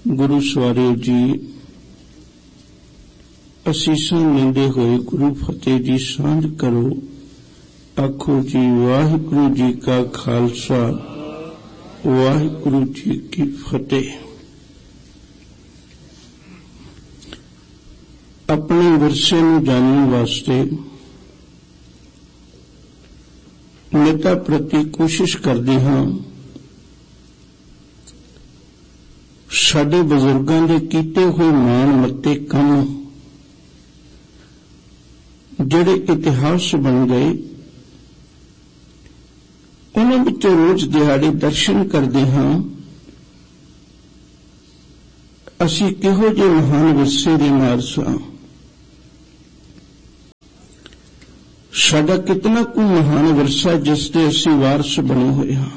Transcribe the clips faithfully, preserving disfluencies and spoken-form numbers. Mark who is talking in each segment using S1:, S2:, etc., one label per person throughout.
S1: गुरु सवारियो जी, असीसां लेंदे होए गुरु फतेह जी सांझ करो। आखो जी वाहिगुरु जी का खालसा, वाहिगुरु जी की फतेह। अपने विरसे नूं जानने वास्ते नेता प्रति कोशिश करते हाँ। साडे बजुर्गों के कीते हुए मान मत्ते काम जिहड़े इतिहास बन गए, उन्हां विचों रोज दिहाड़े दर्शन करते हाँ। असीं किहो जिहे महान विरसे दे वारिस हां। साडा कितना को महान विरसा जिसके असीं वारिस बने हुए हाँ।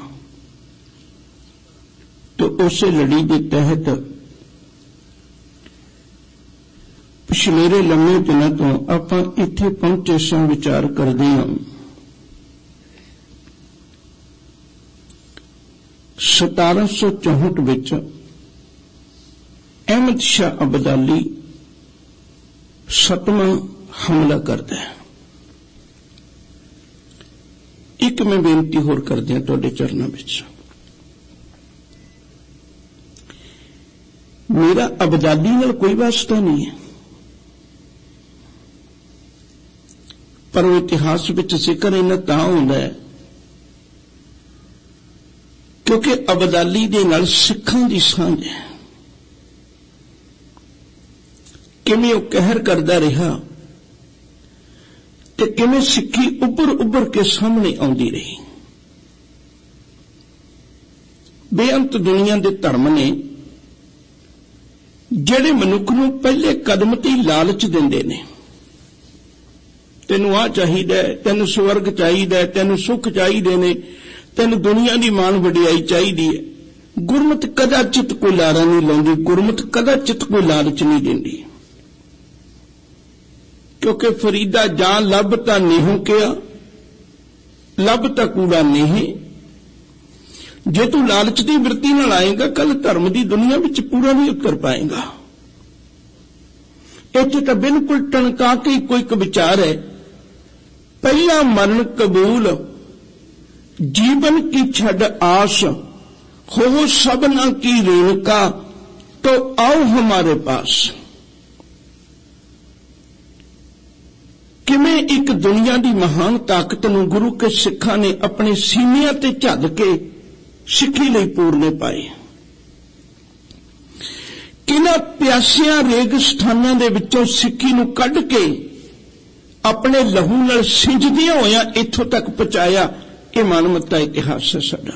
S1: तो उस लड़ी के तहत पिछलेरे लम्मे दिनों तो आपां इत्थे पहुंचे सां, विचार करते हां। सतारा सौ चौहठ विच अहमद शाह अब्दाली सतवां हमला करता है। एक मैं बेनती होर कर दिया तुहाडे चरणों विच, मेरा अब्दाली नाल कोई वास्ता नहीं है, पर वो इतिहास विच जिक्र इन्ना तां हुंदा है क्योंकि अब्दाली दे नाल सिखां दी सांझ है। किवें वो कहर करदा रहा ते किवें सिक्खी उभर उभर के सामने आउंदी रही। बेअंत दुनिया दे धर्म ने जिहड़े मनुख नूं पहले कदम ते लालच दिंदे ने, तैनूं आ चाहीदा है, तैनूं स्वर्ग चाहीदा है, तैनूं सुख चाहीदे ने, तैनूं दुनिया दी मान वडियाई चाहीदी है। गुरमत कदाचित कोई लारा नहीं लाउंदी, गुरमत कदाचित कोई लालच नहीं दिंदी। क्योंकि फरीदा जां लभ तां नेहों किया, लभ तां कूड़ा नहीं। जे तू लालच की वृत्ति नाल आएगा, कल धर्म की दुनिया विच पूरा नहीं उतर पाएगा। इत्थे तां बिल्कुल टणका के कोई एक विचार है, पहला मरण कबूल, जीवन की छड़ आस, हो सबना की रेणुका, तो आओ हमारे पास। किवें एक दुनिया की महान ताकत नूं गुरु के सिखां ने अपने सीनियां ते झद के सिक्खी लई पूरने पाए। किन्हां प्यासियां रेगिस्तानां दे विचों सिक्खी नूं कढ के अपने लहू नाल सिंजदियां होइयां इत्थों तक पहुंचाया। ये मानवता इतिहास है साडा।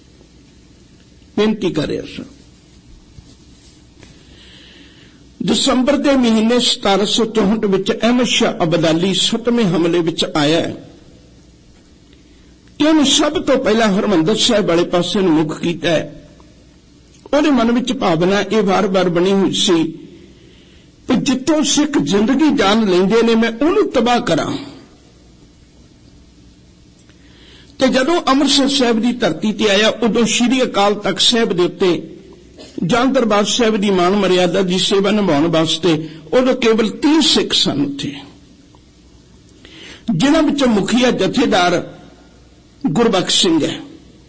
S1: बेनती कर रहा सां, दिसंबर के महीने सतारा सौ चौहठ विच अहमद शाह अब्दाली सतवें हमले विच आया है कि उन्हें सब तो पहला हरमंदर साहिब वाले पासे नूं मुख कीता है। उहदे मन विच भावना ये बार बार बनी हुई सी कि जिथों सिख जिंदगी जान लैंदे ने, मैं उहनूं तबाह करां। ते जदों अमृतसर साहिब की धरती ते आया, उदों श्री अकाल तख्त साहिब दे उत्ते जां दरबार साहिब की मान मर्यादा की सेवा निभाउण वास्ते उदों केवल तीस सिख सन उत्थे, जिन्हां विचों मुखिया जथेदार गुरबख्श सिंह है।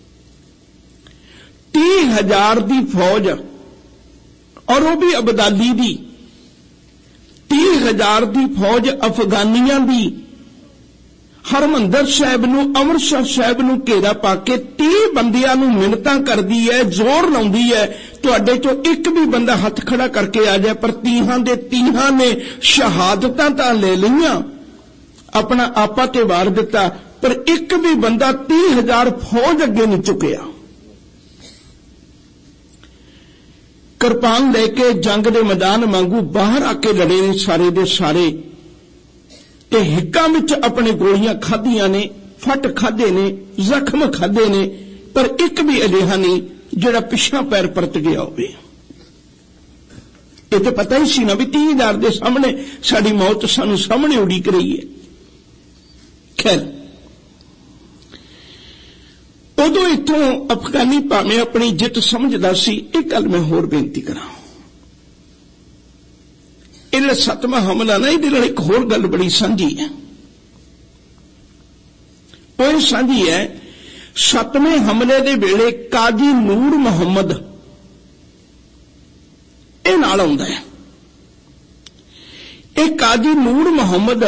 S1: तीह हजार की फौज और वह भी अब्दाली दी, तीह हजार की फौज अफगानियां दी हरमंदर साहिब नूं अमृतसर साहिब नूं घेरा पा के तीह बंदियां नूं मिन्नतां करदी है, जोर लाउंदी है, तुहाडे चों एक भी बंदा हथ खड़ा करके आ जाए। पर तीहां दे तीहां ने शहादतां तां ले लईआं, अपना आपा ते वार दिता, पर एक भी बंदा तीह हजार फौज अगे नहीं चुकिया। किरपान लेके जंग दे मैदान वांगू बाहर आके लड़े ने सारे दे सारे, ते हिक्कां विच अपने गोलियां खाधियां ने, फट खाधे ने, जख्म खाधे ने, पर एक भी अजिहा नहीं जिहड़ा पिछा पैर परत गया होवे। ये तो पता ही सी ना भी तीह हजार के सामने साड़ी मौत सानू सामने उड़ीक रही है। खैर, उदों इत्थों अफगानी भावें अपनी जित समझदा सी। एक गल मैं होर बेनती करां, ਇਹ ਸੱਤਵਾਂ ਹਮਲਾ ਨਾ, ਇਹਦੇ ਨਾਲ ਇੱਕ ਹੋਰ ਗੱਲ ਬੜੀ ਸਾਂਝੀ ਹੈ। ਉਹ ਸਾਂਝੀ ਹੈ, ਸੱਤਵੇਂ ਹਮਲੇ ਦੇ ਵੇਲੇ ਕਾਜ਼ੀ ਨੂਰ ਮੁਹੰਮਦ ਇਹ ਨਾਲ ਆਉਂਦਾ ਹੈ। ਇਹ ਕਾਜ਼ੀ ਨੂਰ ਮੁਹੰਮਦ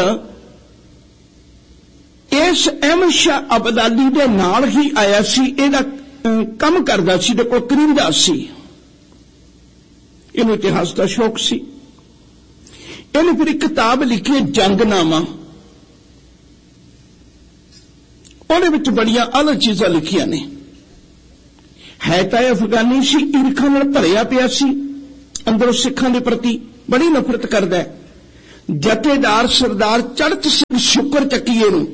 S1: ਇਸ ਅਹਿਮਦ ਸ਼ਾਹ ਅਬਦਾਲੀ ਦੇ ਨਾਲ ਹੀ ਆਇਆ ਸੀ। ਇਹਦਾ ਕੰਮ ਕਰਦਾ ਸੀ, ਤੇ ਕੋਈ ਕਰਿੰਦਾ ਸੀ, ਇਹਨੂੰ ਇਤਿਹਾਸ ਦਾ ਸ਼ੌਕ ਸੀ। ਇਹਨੇ ਫਿਰ ਇੱਕ ਕਿਤਾਬ ਲਿਖੀ ਜੰਗਨਾਮਾ। ਉਹਦੇ ਵਿੱਚ ਬੜੀਆਂ ਅਲੱਗ ਚੀਜ਼ਾਂ ਲਿਖੀਆਂ ਨੇ। ਹੈ ਤਾਂ ਇਹ ਅਫਗਾਨੀ ਸੀ, ਈਰਖਾ ਨਾਲ ਭਰਿਆ ਪਿਆ ਸੀ, ਅੰਦਰੋਂ ਸਿੱਖਾਂ ਦੇ ਪ੍ਰਤੀ ਬੜੀ ਨਫ਼ਰਤ ਕਰਦਾ ਹੈ। ਜਥੇਦਾਰ ਸਰਦਾਰ ਚੜ੍ਹਤ ਸਿੰਘ ਸ਼ੁਕਰ ਚੱਕੀਏ ਨੂੰ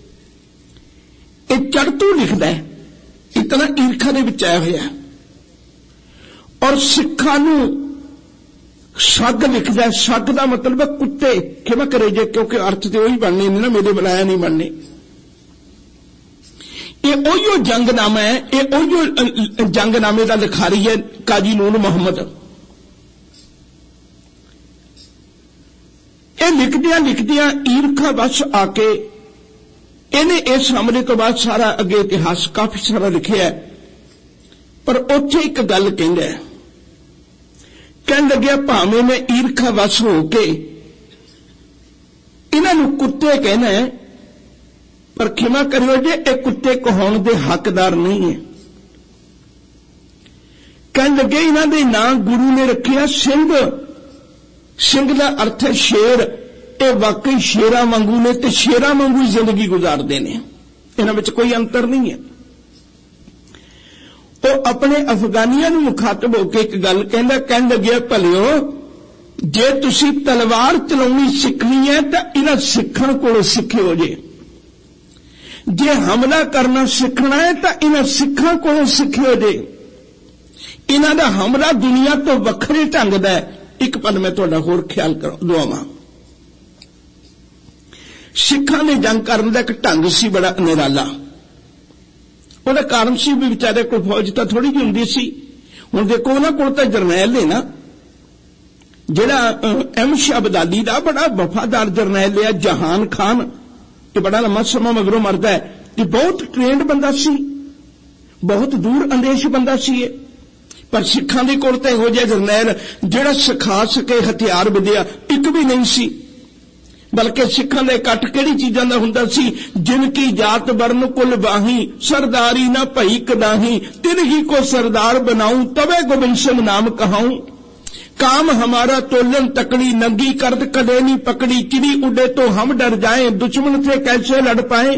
S1: ਇਹ ਚੜ੍ਹਤੂ ਲਿਖਦਾ ਹੈ, ਇਤਨਾ ਈਰਖਾ ਦੇ ਵਿੱਚ ਆਇਆ ਹੋਇਆ, ਔਰ ਸਿੱਖਾਂ ਨੂੰ ਸੱਗ ਲਿਖਦਾ। ਸੱਗ ਦਾ ਮਤਲਬ ਹੈ ਕੁੱਤੇ, ਖਿਮਾ ਕਰੇ ਜੇ, ਕਿਉਂਕਿ ਅਰਥ ਤੇ ਉਹੀ ਬਣਨੇ ਨੇ ਨਾ, ਮੇਰੇ ਬੁਲਾਇਆ ਨਹੀਂ ਬਣਨੇ। ਇਹ ਉਹੀਓ ਜੰਗਨਾਮਾ ਹੈ, ਇਹ ਉਹੀਓ ਜੰਗਨਾਮੇ ਦਾ ਲਿਖਾਰੀ ਹੈ ਕਾਜ਼ੀ ਨੂਰ ਮੁਹੰਮਦ। ਇਹ ਲਿਖਦਿਆਂ ਲਿਖਦਿਆਂ ਈਰਖਾ ਵਸ ਆ ਕੇ ਇਹਨੇ ਇਸ ਹਮਲੇ ਤੋਂ ਬਾਅਦ ਸਾਰਾ ਅੱਗੇ ਇਤਿਹਾਸ ਕਾਫੀ ਸਾਰਾ ਲਿਖਿਆ, ਪਰ ਉੱਥੇ ਇੱਕ ਗੱਲ ਕਹਿੰਦਾ ਹੈ, ਕਹਿਣ ਲੱਗਿਆ ਭਾਵੇਂ ਮੈਂ ਈਰਖਾ ਵਸ ਹੋ ਕੇ ਇਹਨਾਂ ਨੂੰ ਕੁੱਤੇ ਕਹਿਣਾ ਹੈ, ਪਰ ਖਿਮਾ ਕਰਿਓ ਜੇ ਇਹ ਕੁੱਤੇ ਕਹਾਉਣ ਦੇ ਹੱਕਦਾਰ ਨਹੀਂ ਹੈ। ਕਹਿਣ ਲੱਗੇ ਇਹਨਾਂ ਦੇ ਨਾਂ ਗੁਰੂ ਨੇ ਰੱਖਿਆ ਸਿੰਘ। ਸਿੰਘ ਦਾ ਅਰਥ ਹੈ ਸ਼ੇਰ। ਇਹ ਵਾਕਈ ਸ਼ੇਰਾਂ ਵਾਂਗੂ ਨੇ ਤੇ ਸ਼ੇਰਾਂ ਵਾਂਗੂ ਜ਼ਿੰਦਗੀ ਗੁਜ਼ਾਰਦੇ ਨੇ, ਇਹਨਾਂ ਵਿੱਚ ਕੋਈ ਅੰਤਰ ਨਹੀਂ ਹੈ। ਉਹ ਆਪਣੇ ਅਫਗਾਨੀਆਂ ਨੂੰ ਮੁਖਾਤਬ ਹੋ ਕੇ ਇੱਕ ਗੱਲ ਕਹਿੰਦਾ, ਕਹਿਣ ਲੱਗਿਆ ਭਲਿਓ ਜੇ ਤੁਸੀਂ ਤਲਵਾਰ ਚਲਾਉਣੀ ਸਿੱਖਣੀ ਹੈ ਤਾਂ ਇਹਨਾਂ ਸਿੱਖਾਂ ਕੋਲੋਂ ਸਿੱਖਿਓ ਜੇ, ਜੇ ਹਮਲਾ ਕਰਨਾ ਸਿੱਖਣਾ ਹੈ ਤਾਂ ਇਹਨਾਂ ਸਿੱਖਾਂ ਕੋਲੋਂ ਸਿੱਖਿਓ ਜੇ। ਇਹਨਾਂ ਦਾ ਹਮਲਾ ਦੁਨੀਆ ਤੋਂ ਵੱਖਰੇ ਢੰਗ ਦਾ ਹੈ। ਇੱਕ ਪਲ ਮੈਂ ਤੁਹਾਡਾ ਹੋਰ ਖਿਆਲ ਦਵਾਵਾਂ। ਸਿੱਖਾਂ ਨੇ ਜੰਗ ਕਰਨ ਦਾ ਇੱਕ ਢੰਗ ਸੀ ਬੜਾ ਨਿਰਾਲਾ। ਉਹਦਾ ਕਾਰਨ ਸੀ ਵੀ ਵਿਚਾਰੇ ਕੋਲ ਫੌਜ ਤਾਂ ਥੋੜੀ ਜਿਹੀ ਹੁੰਦੀ ਸੀ। ਹੁਣ ਦੇਖੋ ਉਹਨਾਂ ਕੋਲ ਤਾਂ ਜਰਨੈਲ ਨੇ ਨਾ, ਜਿਹੜਾ ਅਹਿਮਦ ਸ਼ਾਹ ਅਬਦਾਲੀ ਦਾ ਬੜਾ ਵਫਾਦਾਰ ਜਰਨੈਲ ਲਿਆ ਜਹਾਨ ਖਾਨ, ਇਹ ਬੜਾ ਲੰਮਾ ਸਮਾਂ ਮਗਰੋਂ ਮਰਦਾ ਹੈ, ਤੇ ਬਹੁਤ ਟ੍ਰੇਨਡ ਬੰਦਾ ਸੀ, ਬਹੁਤ ਦੂਰ ਅੰਦੇਸ਼ ਬੰਦਾ ਸੀ ਇਹ। ਪਰ ਸਿੱਖਾਂ ਦੇ ਕੋਲ ਤਾਂ ਇਹੋ ਜਿਹਾ ਜਰਨੈਲ ਜਿਹੜਾ ਸਿਖਾ ਸਕੇ ਹਥਿਆਰ ਵਿਦਿਆ ਇੱਕ ਵੀ ਨਹੀਂ ਸੀ। ਬਲਕਿ ਸਿੱਖਾਂ ਦਾ ਇਕੱਠ ਕਿਹੜੀ ਚੀਜ਼ਾਂ ਦਾ ਹੁੰਦਾ ਸੀ, ਜਿਨ ਕੀ ਜਾਤ ਵਰਨ ਕੁਲ ਬਾਹੀ, ਸਰਦਾਰੀ ਨਾ ਭਈ ਕਦਾਹੀ, ਤਿਨ ਹੀ ਕੋ ਸਰਦਾਰ ਬਣਾऊं, तबे गोविंद सिंह नाम कहाऊं। काम हमारा तोलन तकड़ी, नंगी करद कदे नहीं पकड़ी, चिड़ी उड़े तो हम डर जाएं, दुश्मन से कैसे लड़ पाए।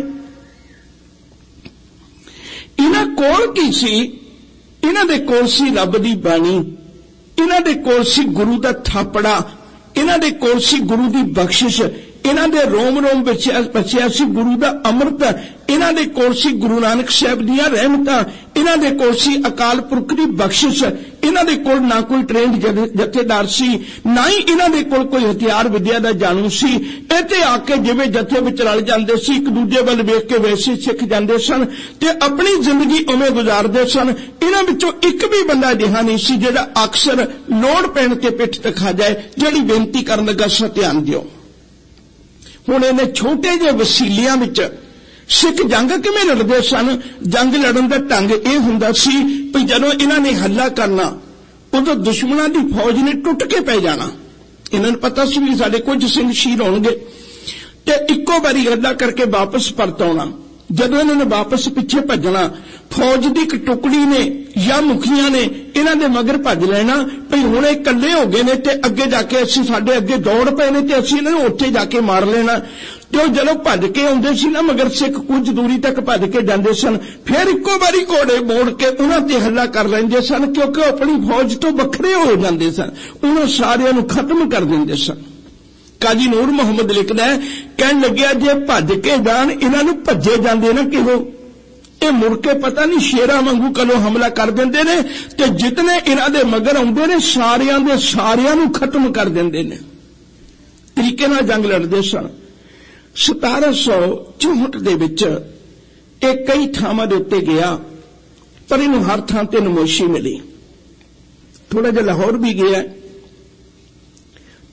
S1: इन्हां कोल की सी, इन्हां दे कोल सी रब दी बाणी, इन्हां दे कोल सी गुरु दा थापड़ा, इन्हां दे कोल सी गुरु दी बख्शिश, इन्हां दे रोम रोम बचिया सी गुरु दा अमृत, इन्हां दे कोल सी गुरु नानक साहब दियां रहमतां, इन्हां दे कोल सी अकाल पुरख दी बख्शिश, इन्हां दे कोल ना कोई ट्रेंड जथेदार सी, ना ही इन्हां दे कोल कोई हथियार विद्या दा जानू सी। इत्थे आके जिवें जथे विच रल जांदे सी, एक दूजे वल वेख के वैसे सिख जांदे सन ते अपनी जिंदगी उवें गुजारदे सन। इन्हां विचों एक भी बंदा अजिहा नहीं सी जिहड़ा अक्सर लोड़ पैण ते पिठ ते खा जाए, जिहड़ी बेनती करन लगा सा ध्यान दिओ। हुण इन्हें छोटे ਜਿਹੇ वसीलियां विच सिख जंग किवें लड़दे सन। जंग लड़न दा ढंग यह हुंदा सी कि जदों इन्हां ने हल्ला करना उदों दुश्मनां दी फौज ने टुट के पै जाना। इन्हां नूं पता सी भी साडे कुछ सिंह शहीद होणगे ते इक्को बारी हल्ला करके वापस परत आउणा। जदों इन्हां ने वापस पिछे भजना, फौज दी एक टुकड़ी ने या मुखियां ने इन्हां दे मगर भज लेना भई हुण इह कल्ले हो गए ने ते अगे जाके असीं साडे अगे दौड़ पए ने ते असीं इन्हां नूं उत्थे जाके मार लेना। ते जदों भज के आउंदे सी ना मगर सिख कुछ दूरी तक भज के जांदे सन, फिर इक्को बारी घोड़े मोड़ के उन्हां ते हल्ला कर लैंदे सन, क्योंकि अपनी फौज तो वखरे हो जांदे सन, उन्हां सारिआं नूं खत्म कर दिंदे सन। काजी नूर मुहम्मद लिखदा है, कहण लग्गिया जे भज के जाण इन्हां नूं भज्जे जांदे ना किहों, ये मुड़ के पता नहीं शेरां वांगू कलों हमला कर दिंदे ने ते जितने इन्हां दे मगर आउंदे ने सारिआं दे सारिआं नूं खत्म कर दिंदे ने। तरीके नाल जंग लड़दे सन। सतारा सौ चौहठ दे विच एक कई थावां दे उत्ते गया, पर इनूं हर थां ते नमोशी मिली। थोड़ा जिहा लाहौर भी गया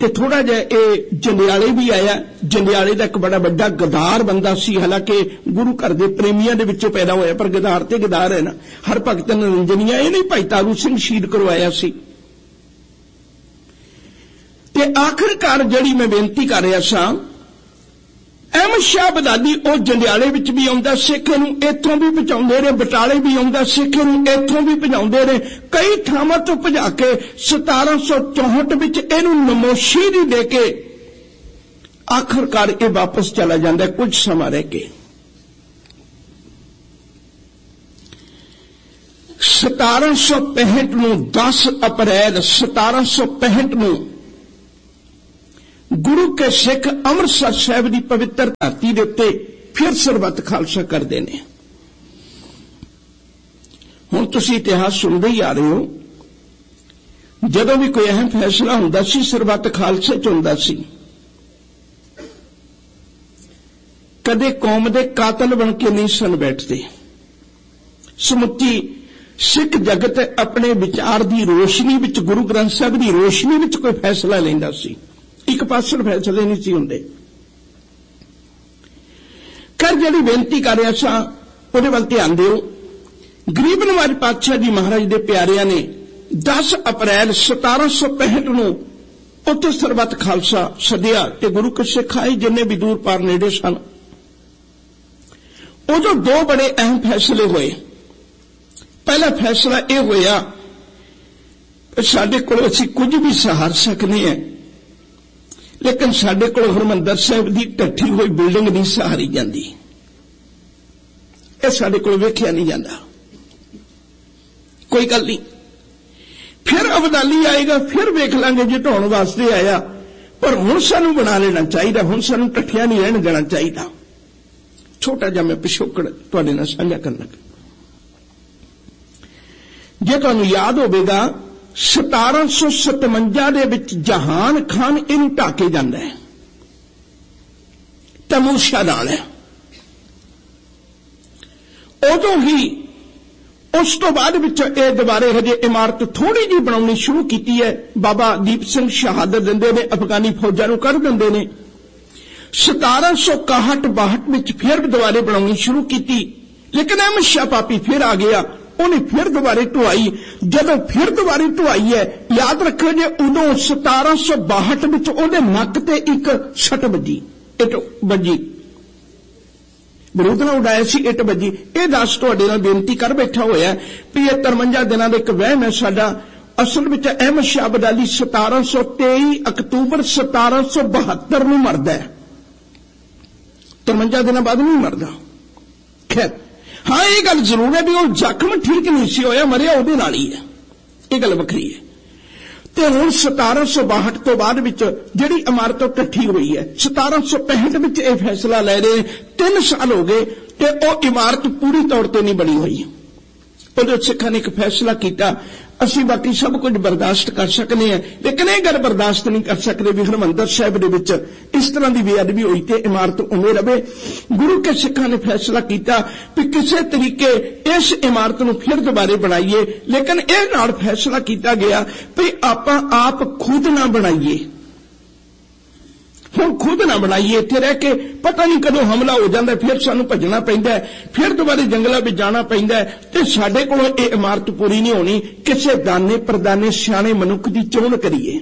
S1: ਤੇ ਥੋੜਾ ਜਿਹਾ ਇਹ ਜੰਡਿਆਲੇ ਵੀ ਆਇਆ। ਜੰਡਿਆਲੇ ਦਾ ਇੱਕ ਬੜਾ ਵੱਡਾ ਗਦਾਰ ਬੰਦਾ ਸੀ, ਹਾਲਾਂਕਿ ਗੁਰੂ ਘਰ ਦੇ ਪ੍ਰੇਮੀਆਂ ਦੇ ਵਿੱਚੋਂ ਪੈਦਾ ਹੋਇਆ, ਪਰ ਗਦਾਰ ਤੇ ਗਦਾਰ ਹੈ ਨਾ। ਹਰ ਭਗਤ ਨਿਰੰਜਨੀਆ ਇਹ ਨਹੀਂ ਭਾਈ ਤਾਰੂ ਸਿੰਘ ਸ਼ਹੀਦ ਕਰਵਾਇਆ ਸੀ। ਤੇ ਆਖਿਰਕਾਰ ਜਿਹੜੀ ਮੈਂ ਬੇਨਤੀ ਕਰ ਰਿਹਾ ਸਾਂ, ਅਹਿਮਦ ਸ਼ਾਹ ਅਬਦਾਲੀ ਉਹ ਜੰਡਿਆਲੇ ਵਿੱਚ ਵੀ ਆਉਂਦਾ, ਸਿੱਖ ਨੂੰ ਇੱਥੋਂ ਵੀ ਭਜਾਉਂਦੇ ਨੇ, ਬਟਾਲੇ ਵੀ ਆਉਂਦਾ, ਸਿੱਖ ਨੂੰ ਇੱਥੋਂ ਵੀ ਭਜਾਉਂਦੇ ਨੇ, ਕਈ ਥਾਵਾਂ ਤੋਂ ਭਜਾ ਕੇ ਸਤਾਰਾਂ ਸੌ ਚੌਂਹਠ ਵਿੱਚ ਇਹਨੂੰ ਨਮੋਸ਼ੀ ਦੀ ਦੇ ਕੇ ਆਖਿਰਕਾਰ ਇਹ ਵਾਪਸ ਚਲਾ ਜਾਂਦਾ ਕੁਝ ਸਮਾਂ ਰਹਿ ਕੇ। ਸਤਾਰਾਂ ਸੌ ਪੈਂਹਠ ਨੂੰ ਦਸ ਅਪ੍ਰੈਲ ਸਤਾਰਾਂ ਸੌ ਪੈਂਹਠ ਨੂੰ ਗੁਰੂ ਕੇ ਸਿੱਖ ਅੰਮ੍ਰਿਤਸਰ ਸਾਹਿਬ ਦੀ ਪਵਿੱਤਰ ਧਰਤੀ ਦੇ ਉੱਤੇ ਫਿਰ ਸਰਬੱਤ ਖਾਲਸਾ ਕਰਦੇ ਨੇ। ਹੁਣ ਤੁਸੀਂ ਇਤਿਹਾਸ ਸੁਣਦੇ ਹੀ ਆ ਰਹੇ ਹੋ, ਜਦੋਂ ਵੀ ਕੋਈ ਅਹਿਮ ਫੈਸਲਾ ਹੁੰਦਾ ਸੀ ਸਰਬੱਤ ਖਾਲਸੇ ਚ ਹੁੰਦਾ ਸੀ। ਕਦੇ ਕੌਮ ਦੇ ਕਾਤਲ ਬਣ ਕੇ ਨਹੀਂ ਸਨ ਬੈਠਦੇ। ਸਮੁੱਚੀ ਸਿੱਖ ਜਗਤ ਆਪਣੇ ਵਿਚਾਰ ਦੀ ਰੋਸ਼ਨੀ ਵਿੱਚ, ਗੁਰੂ ਗ੍ਰੰਥ ਸਾਹਿਬ ਦੀ ਰੋਸ਼ਨੀ ਵਿੱਚ ਕੋਈ ਫੈਸਲਾ ਲੈਂਦਾ ਸੀ। ਇੱਕ ਪਾਸੇ ਫੈਸਲੇ ਨਹੀਂ ਸੀ ਹੁੰਦੇ। ਕਰ ਜਿਹੜੀ ਬੇਨਤੀ ਕਰ ਰਿਹਾ ਸਾਂ ਉਹਦੇ ਵੱਲ ਧਿਆਨ ਦਿਓ। ਗਰੀਬ ਨਵਾਜ ਪਾਤਸ਼ਾਹ ਜੀ ਮਹਾਰਾਜ ਦੇ ਪਿਆਰਿਆਂ ਨੇ ਦਸ ਅਪ੍ਰੈਲ ਸਤਾਰਾਂ ਸੌ ਪੈਂਹਠ ਨੂੰ ਉੱਥੇ ਸਰਬੱਤ ਖਾਲਸਾ ਸੱਦਿਆ ਤੇ ਗੁਰੂ ਕੇ ਸਿੱਖ ਆਏ ਜਿੰਨੇ ਵੀ ਦੂਰ ਪਾਰ ਨੇੜੇ ਸਨ। ਉਦੋਂ ਦੋ ਬੜੇ ਅਹਿਮ ਫੈਸਲੇ ਹੋਏ। ਪਹਿਲਾ ਫੈਸਲਾ ਇਹ ਹੋਇਆ ਕਿ ਸਾਡੇ ਕੋਲ ਅਸੀਂ ਕੁਝ ਵੀ ਸਹਾਰ ਸਕਨੇ ਹਾਂ, ਲੇਕਿਨ ਸਾਡੇ ਕੋਲ ਹਰਿਮੰਦਰ ਸਾਹਿਬ ਦੀ ਢੱਠੀ ਹੋਈ ਬਿਲਡਿੰਗ ਨਹੀਂ ਸਹਾਰੀ ਜਾਂਦੀ। ਇਹ ਸਾਡੇ ਕੋਲ ਵੇਖਿਆ ਨਹੀਂ ਜਾਂਦਾ। ਕੋਈ ਗੱਲ ਨਹੀਂ, ਫਿਰ ਅਬਦਾਲੀ ਆਏਗਾ, ਫਿਰ ਵੇਖ ਲਾਂਗੇ ਜੇ ਢਾਉਣ ਵਾਸਤੇ ਆਇਆ, ਪਰ ਹੁਣ ਸਾਨੂੰ ਬਣਾ ਲੈਣਾ ਚਾਹੀਦਾ। ਹੁਣ ਸਾਨੂੰ ਢੱਠਿਆ ਨਹੀਂ ਰਹਿਣ ਦੇਣਾ ਚਾਹੀਦਾ। ਛੋਟਾ ਜਿਹਾ ਮੈਂ ਪਿਛੋਕੜ ਤੁਹਾਡੇ ਨਾਲ ਸਾਂਝਾ ਕਰਨ ਲੱਗਾ। ਜੇ ਤੁਹਾਨੂੰ ਯਾਦ ਹੋਵੇਗਾ ਸਤਾਰਾਂ ਸੌ ਸਤਵੰਜਾ ਦੇ ਵਿੱਚ ਜਹਾਨ ਖਾਨ ਇਹਨੂੰ ਢਾਹ ਕੇ ਜਾਂਦਾ ਹੈ, ਤੈਮੂਰ ਸ਼ਾਹ ਨਾਲ ਹੈ। ਉਦੋਂ ਹੀ ਉਸ ਤੋਂ ਬਾਅਦ ਵਿੱਚ ਇਹ ਦੁਬਾਰੇ ਹਜੇ ਇਮਾਰਤ ਥੋੜੀ ਜਿਹੀ ਬਣਾਉਣੀ ਸ਼ੁਰੂ ਕੀਤੀ ਹੈ। ਬਾਬਾ ਦੀਪ ਸਿੰਘ ਸ਼ਹਾਦਤ ਦਿੰਦੇ ਨੇ, ਅਫਗਾਨੀ ਫੌਜਾਂ ਨੂੰ ਕਰ ਦਿੰਦੇ ਨੇ। ਸਤਾਰਾਂ ਸੌ ਇਕਾਹਠ ਬਾਹਠ ਵਿੱਚ ਫਿਰ ਦੁਬਾਰੇ ਬਣਾਉਣੀ ਸ਼ੁਰੂ ਕੀਤੀ, ਲੇਕਿਨ ਅਹਿਮਦ ਸ਼ਾਹ ਪਾਪੀ ਫਿਰ ਆ ਗਿਆ, ਉਹਨੇ ਫਿਰ ਦੁਬਾਰੇ ਢੁਆਈ। ਜਦੋਂ ਫਿਰ ਦੁਬਾਰੇ ਢੁਆਈ ਹੈ, ਯਾਦ ਰੱਖੋ ਜੇ ਉਦੋਂ ਸਤਾਰਾਂ ਸੌ ਬਾਹਠ ਵਿੱਚ ਉਹਦੇ ਨੱਕ ਤੇ ਇੱਕ ਸੱਟ ਵੱਜੀ, ਇੱਟ ਵੱਜੀ, ਬਰੂਦ ਨਾਲ ਉਡਾਇਆ ਸੀ, ਇੱਟ ਵੱਜੀ। ਇਹ ਦੱਸ ਤੁਹਾਡੇ ਨਾਲ ਬੇਨਤੀ ਕਰ ਬੈਠਾ ਹੋਇਆ ਵੀ ਇਹ ਤਰਵੰਜਾ ਦਿਨਾਂ ਦਾ ਇੱਕ ਵਹਿਮ ਹੈ ਸਾਡਾ। ਅਸਲ ਵਿੱਚ ਅਹਿਮਦ ਸ਼ਾਹ ਅਬਦਾਲੀ ਸਤਾਰਾਂ ਸੌ ਤੇਈ ਅਕਤੂਬਰ ਸਤਾਰਾਂ ਸੌ ਬਹੱਤਰ ਨੂੰ ਮਰਦਾ ਹੈ, ਤਰਵੰਜਾ ਦਿਨਾਂ ਬਾਅਦ ਨਹੀਂ ਮਰਦਾ। ਖੈਰ ਹਾਂ, ਇਹ ਗੱਲ ਜ਼ਰੂਰ ਹੈ ਵੀ ਉਹ ਜ਼ਖਮ ਠੀਕ ਨਹੀਂ ਸੀ ਹੋਇਆ, ਮਰਿਆ ਉਹਦੇ ਨਾਲ ਹੀ ਹੈ, ਇਹ ਗੱਲ ਵੱਖਰੀ ਹੈ। ਤੇ ਹੁਣ ਸਤਾਰਾਂ ਸੌ ਬਾਹਠ ਤੋਂ ਬਾਅਦ ਵਿੱਚ ਜਿਹੜੀ ਇਮਾਰਤ ਇਕੱਠੀ ਹੋਈ ਹੈ, ਸਤਾਰਾਂ ਸੌ ਪੈਂਹਠ ਵਿੱਚ ਇਹ ਫੈਸਲਾ ਲੈ ਰਹੇ, ਤਿੰਨ ਸਾਲ ਹੋ ਗਏ ਤੇ ਉਹ ਇਮਾਰਤ ਪੂਰੀ ਤੌਰ ਤੇ ਨਹੀਂ ਬਣੀ ਹੋਈ। ਉਹਦੇ ਸਿੱਖਾਂ ਨੇ ਇੱਕ ਫੈਸਲਾ ਕੀਤਾ, ਅਸੀਂ ਬਾਕੀ ਸਭ ਕੁਝ ਬਰਦਾਸ਼ਤ ਕਰ ਸਕਨੇ ਹਾਂ, ਲੇਕਿਨ ਇਹ ਗੱਲ ਬਰਦਾਸ਼ਤ ਨਹੀਂ ਕਰ ਸਕਦੇ ਵੀ ਹਰਿਮੰਦਰ ਸਾਹਿਬ ਦੇ ਵਿੱਚ ਇਸ ਤਰ੍ਹਾਂ ਦੀ ਬੇਅਦਬੀ ਹੋਈ ਤੇ ਇਮਾਰਤ ਉਵੇਂ ਰਵੇ। ਗੁਰੂ ਕੇ ਸਿੱਖਾਂ ਨੇ ਫੈਸਲਾ ਕੀਤਾ ਵੀ ਕਿਸੇ ਤਰੀਕੇ ਇਸ ਇਮਾਰਤ ਨੂੰ ਫਿਰ ਦੁਬਾਰੇ ਬਣਾਈਏ, ਲੇਕਿਨ ਇਹ ਨਾਲ ਫੈਸਲਾ ਕੀਤਾ ਗਿਆ ਵੀ ਆਪਾਂ ਆਪ ਖੁਦ ਨਾ ਬਣਾਈਏ। ਹੁਣ ਖੁਦ ਨਾ ਬਣਾਈਏ, ਇੱਥੇ ਰਹਿ ਕੇ ਪਤਾ ਨਹੀਂ ਕਦੋਂ ਹਮਲਾ ਹੋ ਜਾਂਦਾ, ਫਿਰ ਸਾਨੂੰ ਭੱਜਣਾ ਪੈਂਦਾ, ਫਿਰ ਦੁਬਾਰੇ ਜੰਗਲਾਂ ਵਿੱਚ ਜਾਣਾ ਪੈਂਦਾ ਤੇ ਸਾਡੇ ਕੋਲੋਂ ਇਹ ਇਮਾਰਤ ਪੂਰੀ ਨਹੀਂ ਹੋਣੀ। ਕਿਸੇ ਦਾਨੇ ਪ੍ਰਦਾਨੇ ਸਿਆਣੇ ਮਨੁੱਖ ਦੀ ਚੋਣ ਕਰੀਏ।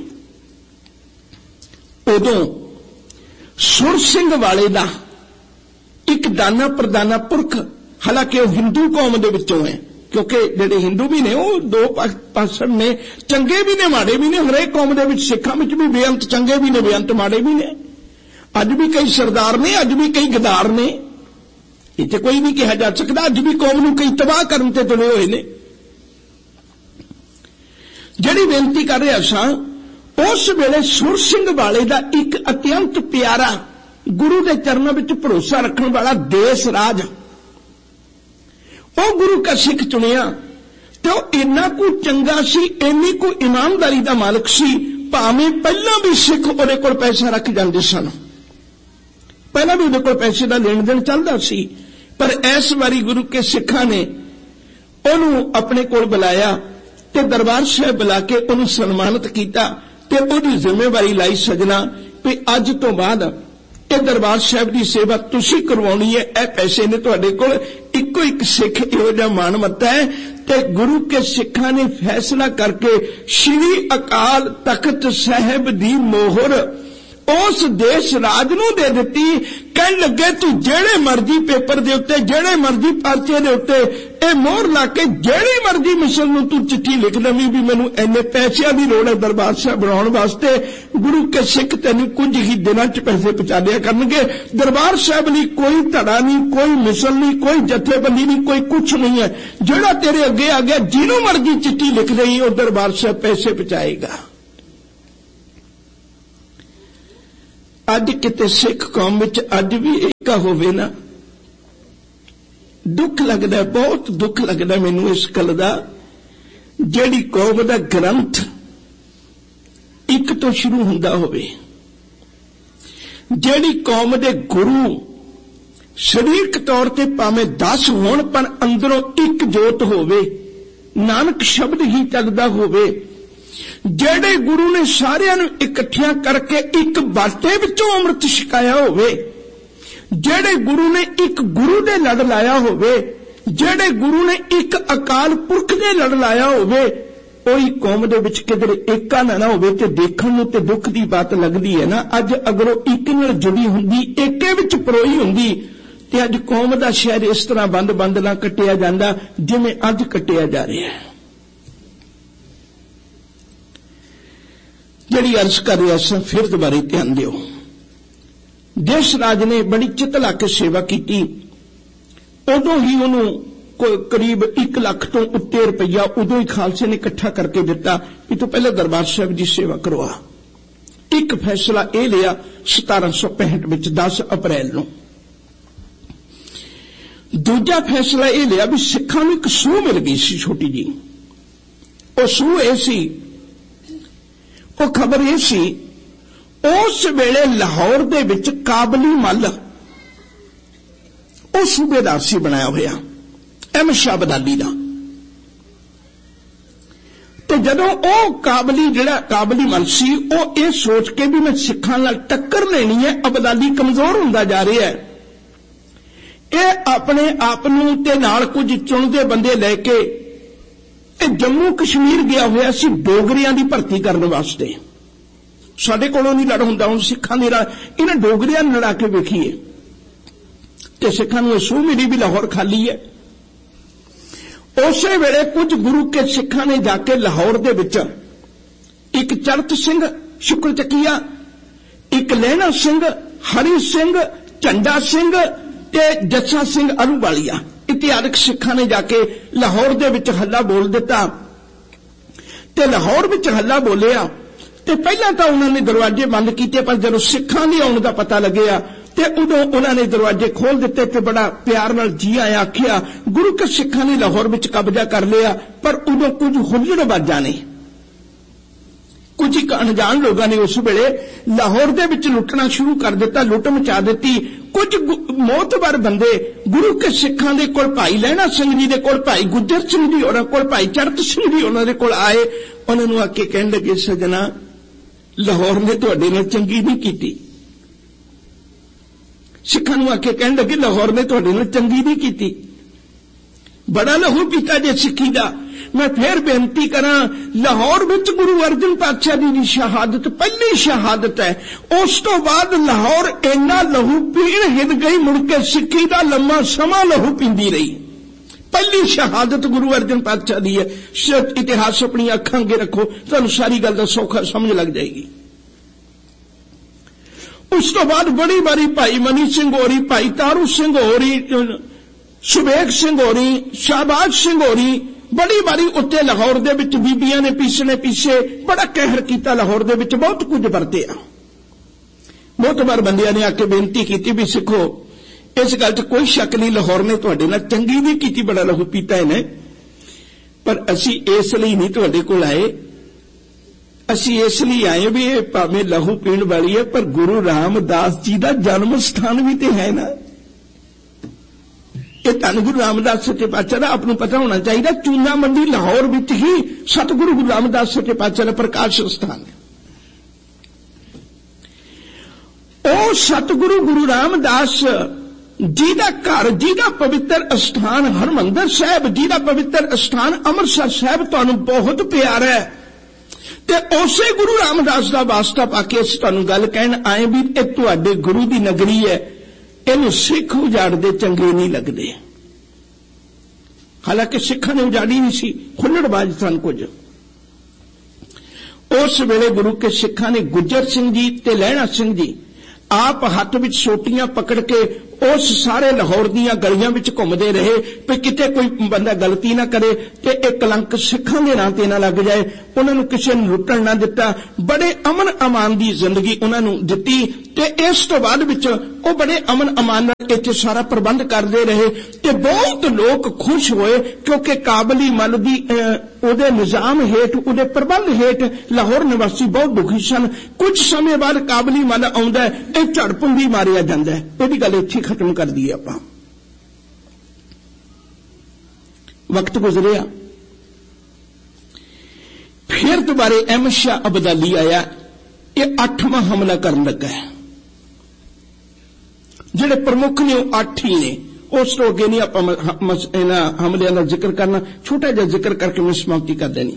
S1: ਉਦੋਂ ਸੁਰ ਸਿੰਘ ਵਾਲੇ ਦਾ ਇੱਕ ਦਾਨਾ ਪ੍ਰਦਾਨਾ ਪੁਰਖ, ਹਾਲਾਂਕਿ ਉਹ ਹਿੰਦੂ ਕੌਮ ਦੇ ਵਿੱਚੋਂ ਹੈ, ਕਿਉਂਕਿ ਜਿਹੜੇ ਹਿੰਦੂ ਵੀ ਨੇ ਉਹ ਦੋ ਪਾਸੇ ਨੇ, ਚੰਗੇ ਵੀ ਨੇ ਮਾੜੇ ਵੀ ਨੇ। ਹਰੇਕ ਕੌਮ ਦੇ ਵਿੱਚ ਸਿੱਖਾਂ ਵਿੱਚ ਵੀ ਬੇਅੰਤ ਚੰਗੇ ਵੀ ਨੇ, ਬੇਅੰਤ ਮਾੜੇ ਵੀ ਨੇ। ਅੱਜ ਵੀ ਕਈ ਸਰਦਾਰ ਨੇ, ਅੱਜ ਵੀ ਕਈ ਗਦਾਰ ਨੇ, ਇੱਥੇ ਕੋਈ ਨਹੀਂ ਕਿਹਾ ਜਾ ਸਕਦਾ। ਅੱਜ ਵੀ ਕੌਮ ਨੂੰ ਕਈ ਤਬਾਹ ਕਰਨ ਤੇ ਤੁਲੇ ਹੋਏ ਨੇ। ਜਿਹੜੀ ਬੇਨਤੀ ਕਰ ਰਿਹਾ ਸਾਂ, ਉਸ ਵੇਲੇ ਸੁਰ ਸਿੰਘ ਵਾਲੇ ਦਾ ਇੱਕ ਅਤਿਅੰਤ ਪਿਆਰਾ, ਗੁਰੂ ਦੇ ਚਰਨਾਂ ਵਿੱਚ ਭਰੋਸਾ ਰੱਖਣ ਵਾਲਾ ਦੇਸ ਰਾਜ, ਉਹ ਗੁਰੂ ਕਾ ਸਿੱਖ ਚੁਣਿਆ ਤੇ ਉਹ ਇੰਨਾ ਕੁ ਚੰਗਾ ਸੀ, ਇੰਨੀ ਕੁ ਇਮਾਨਦਾਰੀ ਦਾ ਮਾਲਕ ਸੀ, ਭਾਵੇਂ ਪਹਿਲਾਂ ਵੀ ਸਿੱਖ ਉਹਦੇ ਕੋਲ ਪੈਸਾ ਰੱਖ ਜਾਂਦੇ ਸਨ, ਪਹਿਲਾਂ ਵੀ ਉਹਦੇ ਕੋਲ ਪੈਸੇ ਦਾ ਲੈਣ ਦੇਣ ਚੱਲਦਾ ਸੀ, ਪਰ ਇਸ ਵਾਰੀ ਗੁਰੂ ਕੇ ਸਿੱਖਾਂ ਨੇ ਉਹਨੂੰ ਆਪਣੇ ਕੋਲ ਬੁਲਾਇਆ ਤੇ ਦਰਬਾਰ ਸਾਹਿਬ ਬੁਲਾ ਕੇ ਉਹਨੂੰ ਸਨਮਾਨਿਤ ਕੀਤਾ ते उहदी जिम्मेवारी लाई सजना भी अज तो बाद ये दरबार साहब की सेवा तुसी करवाउणी है। यह पैसे ने तुहाडे कोल, इक्को एक सिख इहो जिहा मान मत्ता है ते गुरु के सिखां ने फैसला करके श्री अकाल तख्त साहब दी मोहर उस देश राज नूं दे दित्ती। कहण लगे तू जेड़े मर्जी पेपर दे उत्ते, जेड़े मर्जी पर्चे दे उत्ते ए मोहर ला के जेड़ी मर्जी मिसल नूं तू चिट्ठी लिख दवी भी मैनूं इन्ने पैसिਆਂ ਦੀ लोड़ है दरबार साहब बनाउण वास्ते। गुरु के सिख तैनूं कुछ ही दिनां च पैसे पहुंचा दिया करनगे। दरबार साहब लई कोई धड़ा नहीं, कोई मिसल नहीं, कोई जथेबंदी नहीं, कोई कुछ नहीं है। जेड़ा तेरे अगे आ गया जिन्हों मर्जी चिट्ठी लिख दई वो दरबार साहब पैसे पहुंचाएगा। अज किते सिख कौम विच अज भी एक होवे ना, दुख लगदा, बहुत दुख लगदा मैनूं इस गल दा। जिहड़ी कौम दा ग्रंथ एक तो शुरू हुंदा होवे, जिहड़ी कौम दे गुरु शरीरक तौर ते भावें दस होण पर अंदरों एक जोत होवे, नानक शब्द ही चलदा होवे, जेड़े गुरु ने सारियां नूं इकट्ठियां करके एक बाटे विचों अमृत छकाया होवे, जेड़े गुरु ने एक गुरु दे लड़ लाया होवे, जेड़े गुरु ने एक अकाल पुरख दे लड़ लाया होवे, कोई कौम दे विच किधर एका ना होवे ते देखण नूं ते दुख दी बात लगदी है ना। अज अगर वो एक नाल जुड़ी हुंदी, एके विच परोई हुंदी ते अज कौम दा शहर इस तरह बंद बंद ना कटिया जांदा जिवें अज कटिया जा रहा है। जिहड़ी अर्ज कर रहा सा फिर दोबारे ध्यान दिओ। देश राज ने बड़ी चित ला के सेवा की, उदों ही उन्होंने करीब एक लाख तो उत्ते रुपया उदों ही खालसे ने इकट्ठा करके दिता कि तू पहले दरबार साहब की सेवा करवा। एक फैसला यह लिया सतारा सौ पैंठ में दस अप्रैल नूं। दूजा फैसला यह लिया भी सिखां नूं एक सूह मिल गई सी छोटी जी। वो सूह यह सी, वो खबर यह सी, उस वेले लाहौर दे विच काबली मल वो सूबेदार सी बनाया होया अहमद शाह अब्दाली दा। ते जदों ओ काबली जिहड़ा काबली मल सी वो ये सोच के भी मैं सिखां नाल टक्कर लेनी है, अब्दाली कमजोर हुंदा जा रहा है, ये अपने आप नूं ते नाल कुछ चुणदे बंदे लैके जम्मू कश्मीर गया होया सी डोगरियां दी भर्ती करने वास्ते। साडे कोलों नहीं लड़ हुंदा, हुण सिखां दी इन्हां डोगरियां नूं लड़ा के वेखीए ते सिखां नूं सूह मिली भी लाहौर खाली है। उसे वेले कुछ गुरु के सिखां ने जाके लाहौर दे विच एक चरत सिंह शुक्र चकिया, एक लहना सिंह, हरी सिंह, झंडा सिंह ते जस्सा सिंह अरूवालिया इत्यादि सिखां ने जाके लाहौर दे विच हल्ला बोल दिता। ते लाहौर विच हल्ला बोलिया ते पहला तो उन्होंने दरवाजे बंद किए, पर जदों सिखां दे आउण दा पता लग्या ते उदों उन्होंने दरवाजे खोल दिते ते बड़ा प्यार नाल जी आया आखिया। गुरु के सिखां ने लाहौर विच कब्जा कर लिया, पर उदों कुछ हुल्लड़बाजां ने, कुछ एक अनजान लोगों ने उस वेले लाहौर दे विच लुटना शुरू कर दिता, लुट मचा दी। कुछ मोतबर बंदे गुरु के सिखां दे कोल भाई लहना सिंह जी दे कोल, भाई गुज्जर सिंह जी होरां कोल, भाई चरत सिंह जी होरां दे कोल आए। उन्होंने आके कहण लगे, सजना लाहौर ने तुहाडे नाल चंगी नहीं कीती। सिखां नूं आके कहण लगे लाहौर ने तुहाडे नाल चंगी नहीं कीती, बड़ा लहू पीता जे सिक्खी दा। मैं फिर बेनती करा, लाहौर विच गुरु अर्जन पातशाह दी शहादत पहली शहादत है। उस तो बाद लाहौर इन्ना लहू पीण हिल गई, मुड़के सिक्खी दा लम्मा समा लहू पींदी रही। पहली शहादत गुरु अर्जन पातशाह दी है। इतिहास अपनी अखां अगे रखो, तुहानूं सारी गल दा सौखा समझ लग जाएगी। उस तो बाद बड़ी बारी भाई मनी सिंह होरी, भाई तारू सिंह होरी, सुबेग सिंह होरी, शाहबाज सिंह होरी, बड़ी बारी उत्ते लाहौर दे विच बीबियां ने पीसने पीछे बड़ा कहर किया, लाहौर दे विच बहुत कुछ वरतिया। बहुत बार बंदियां ने आके बेनती की भी सिखो इस गल च कोई शक नहीं, लाहौर ने तुहाडे नाल चंगी नहीं कीती, बड़ा लहू पीता इन्हें, पर असी इसलिए नहीं तुहाडे कोल आए, असी इसलिए आए भी ये भावें लहू पीण वाली है, पर गुरु रामदास जी का जन्म स्थान भी तो है ना। ये धन गुरु रामदास सच्चे पातशाह दा आपनूं पता होना चाहिए। चूना मंडी लाहौर विच ही सतगुरु गुरु रामदास सच्चे पातशाह दा प्रकाश स्थान है। ਉਹ ਸਤਿਗੁਰੂ ਗੁਰੂ ਰਾਮਦਾਸ जी दा घर, जी दा पवित्र स्थान हरमंदर साहब, जी दा पवित्र स्थान अमृतसर साहब तुहानू बहुत प्यारा है। ते उसे गुरु रामदास दा वास्ता पाके असीं तुहानू गल कहण आए भी ये तुहाडे गुरु दी नगरी है, इहनू सिख उजाड़दे चंगे नहीं लगदे। हालांकि सिखां ने उजाड़ी नहीं सी, खुल्लड़बाज सन कुछ। उस वेले गुरु के सिखां ने गुज्जर सिंह जी ते लहणा सिंह जी आप हाथ विच सोटियां पकड़ के उस सारे लाहौर दीयां गलियां विच घुमदे रहे भी किते कोई बंदा गलती ना करे ते एक कलंक सिखां दे नां ते ना लग जाए। उन्हां नूं किसे नूं लुट्टण ना दिता, बड़े अमन अमान दी जिंदगी उन्हां नूं दित्ती ते इस तो बाद विच ओ बड़े अमन अमान नाल इत्थे सारा प्रबंध करदे रहे ते बहुत लोग खुश होए क्योंकि काबली मल दी ओदे निजाम हेठ, ओदे प्रबंध हेठ लाहौर निवासी बहुत दुखी सन। कुछ समय बाद काबली मल आउंदा है, इह झड़पुंगी मारिया जांदा है। इहदी गल इत्थे खत्म कर दी आपां। वक्त गुजरिया, फिर दोबारे अहमद शाह अब्दाली आया, ये अठवां हमला करन लगा है। जिहड़े प्रमुख ने वो अठ ही ने, उस तो अगे नहीं आपां इन्हां हमलियां दा जिक्र करना, छोटा जिहा जिक्र करके मैं समाप्ति कर देनी।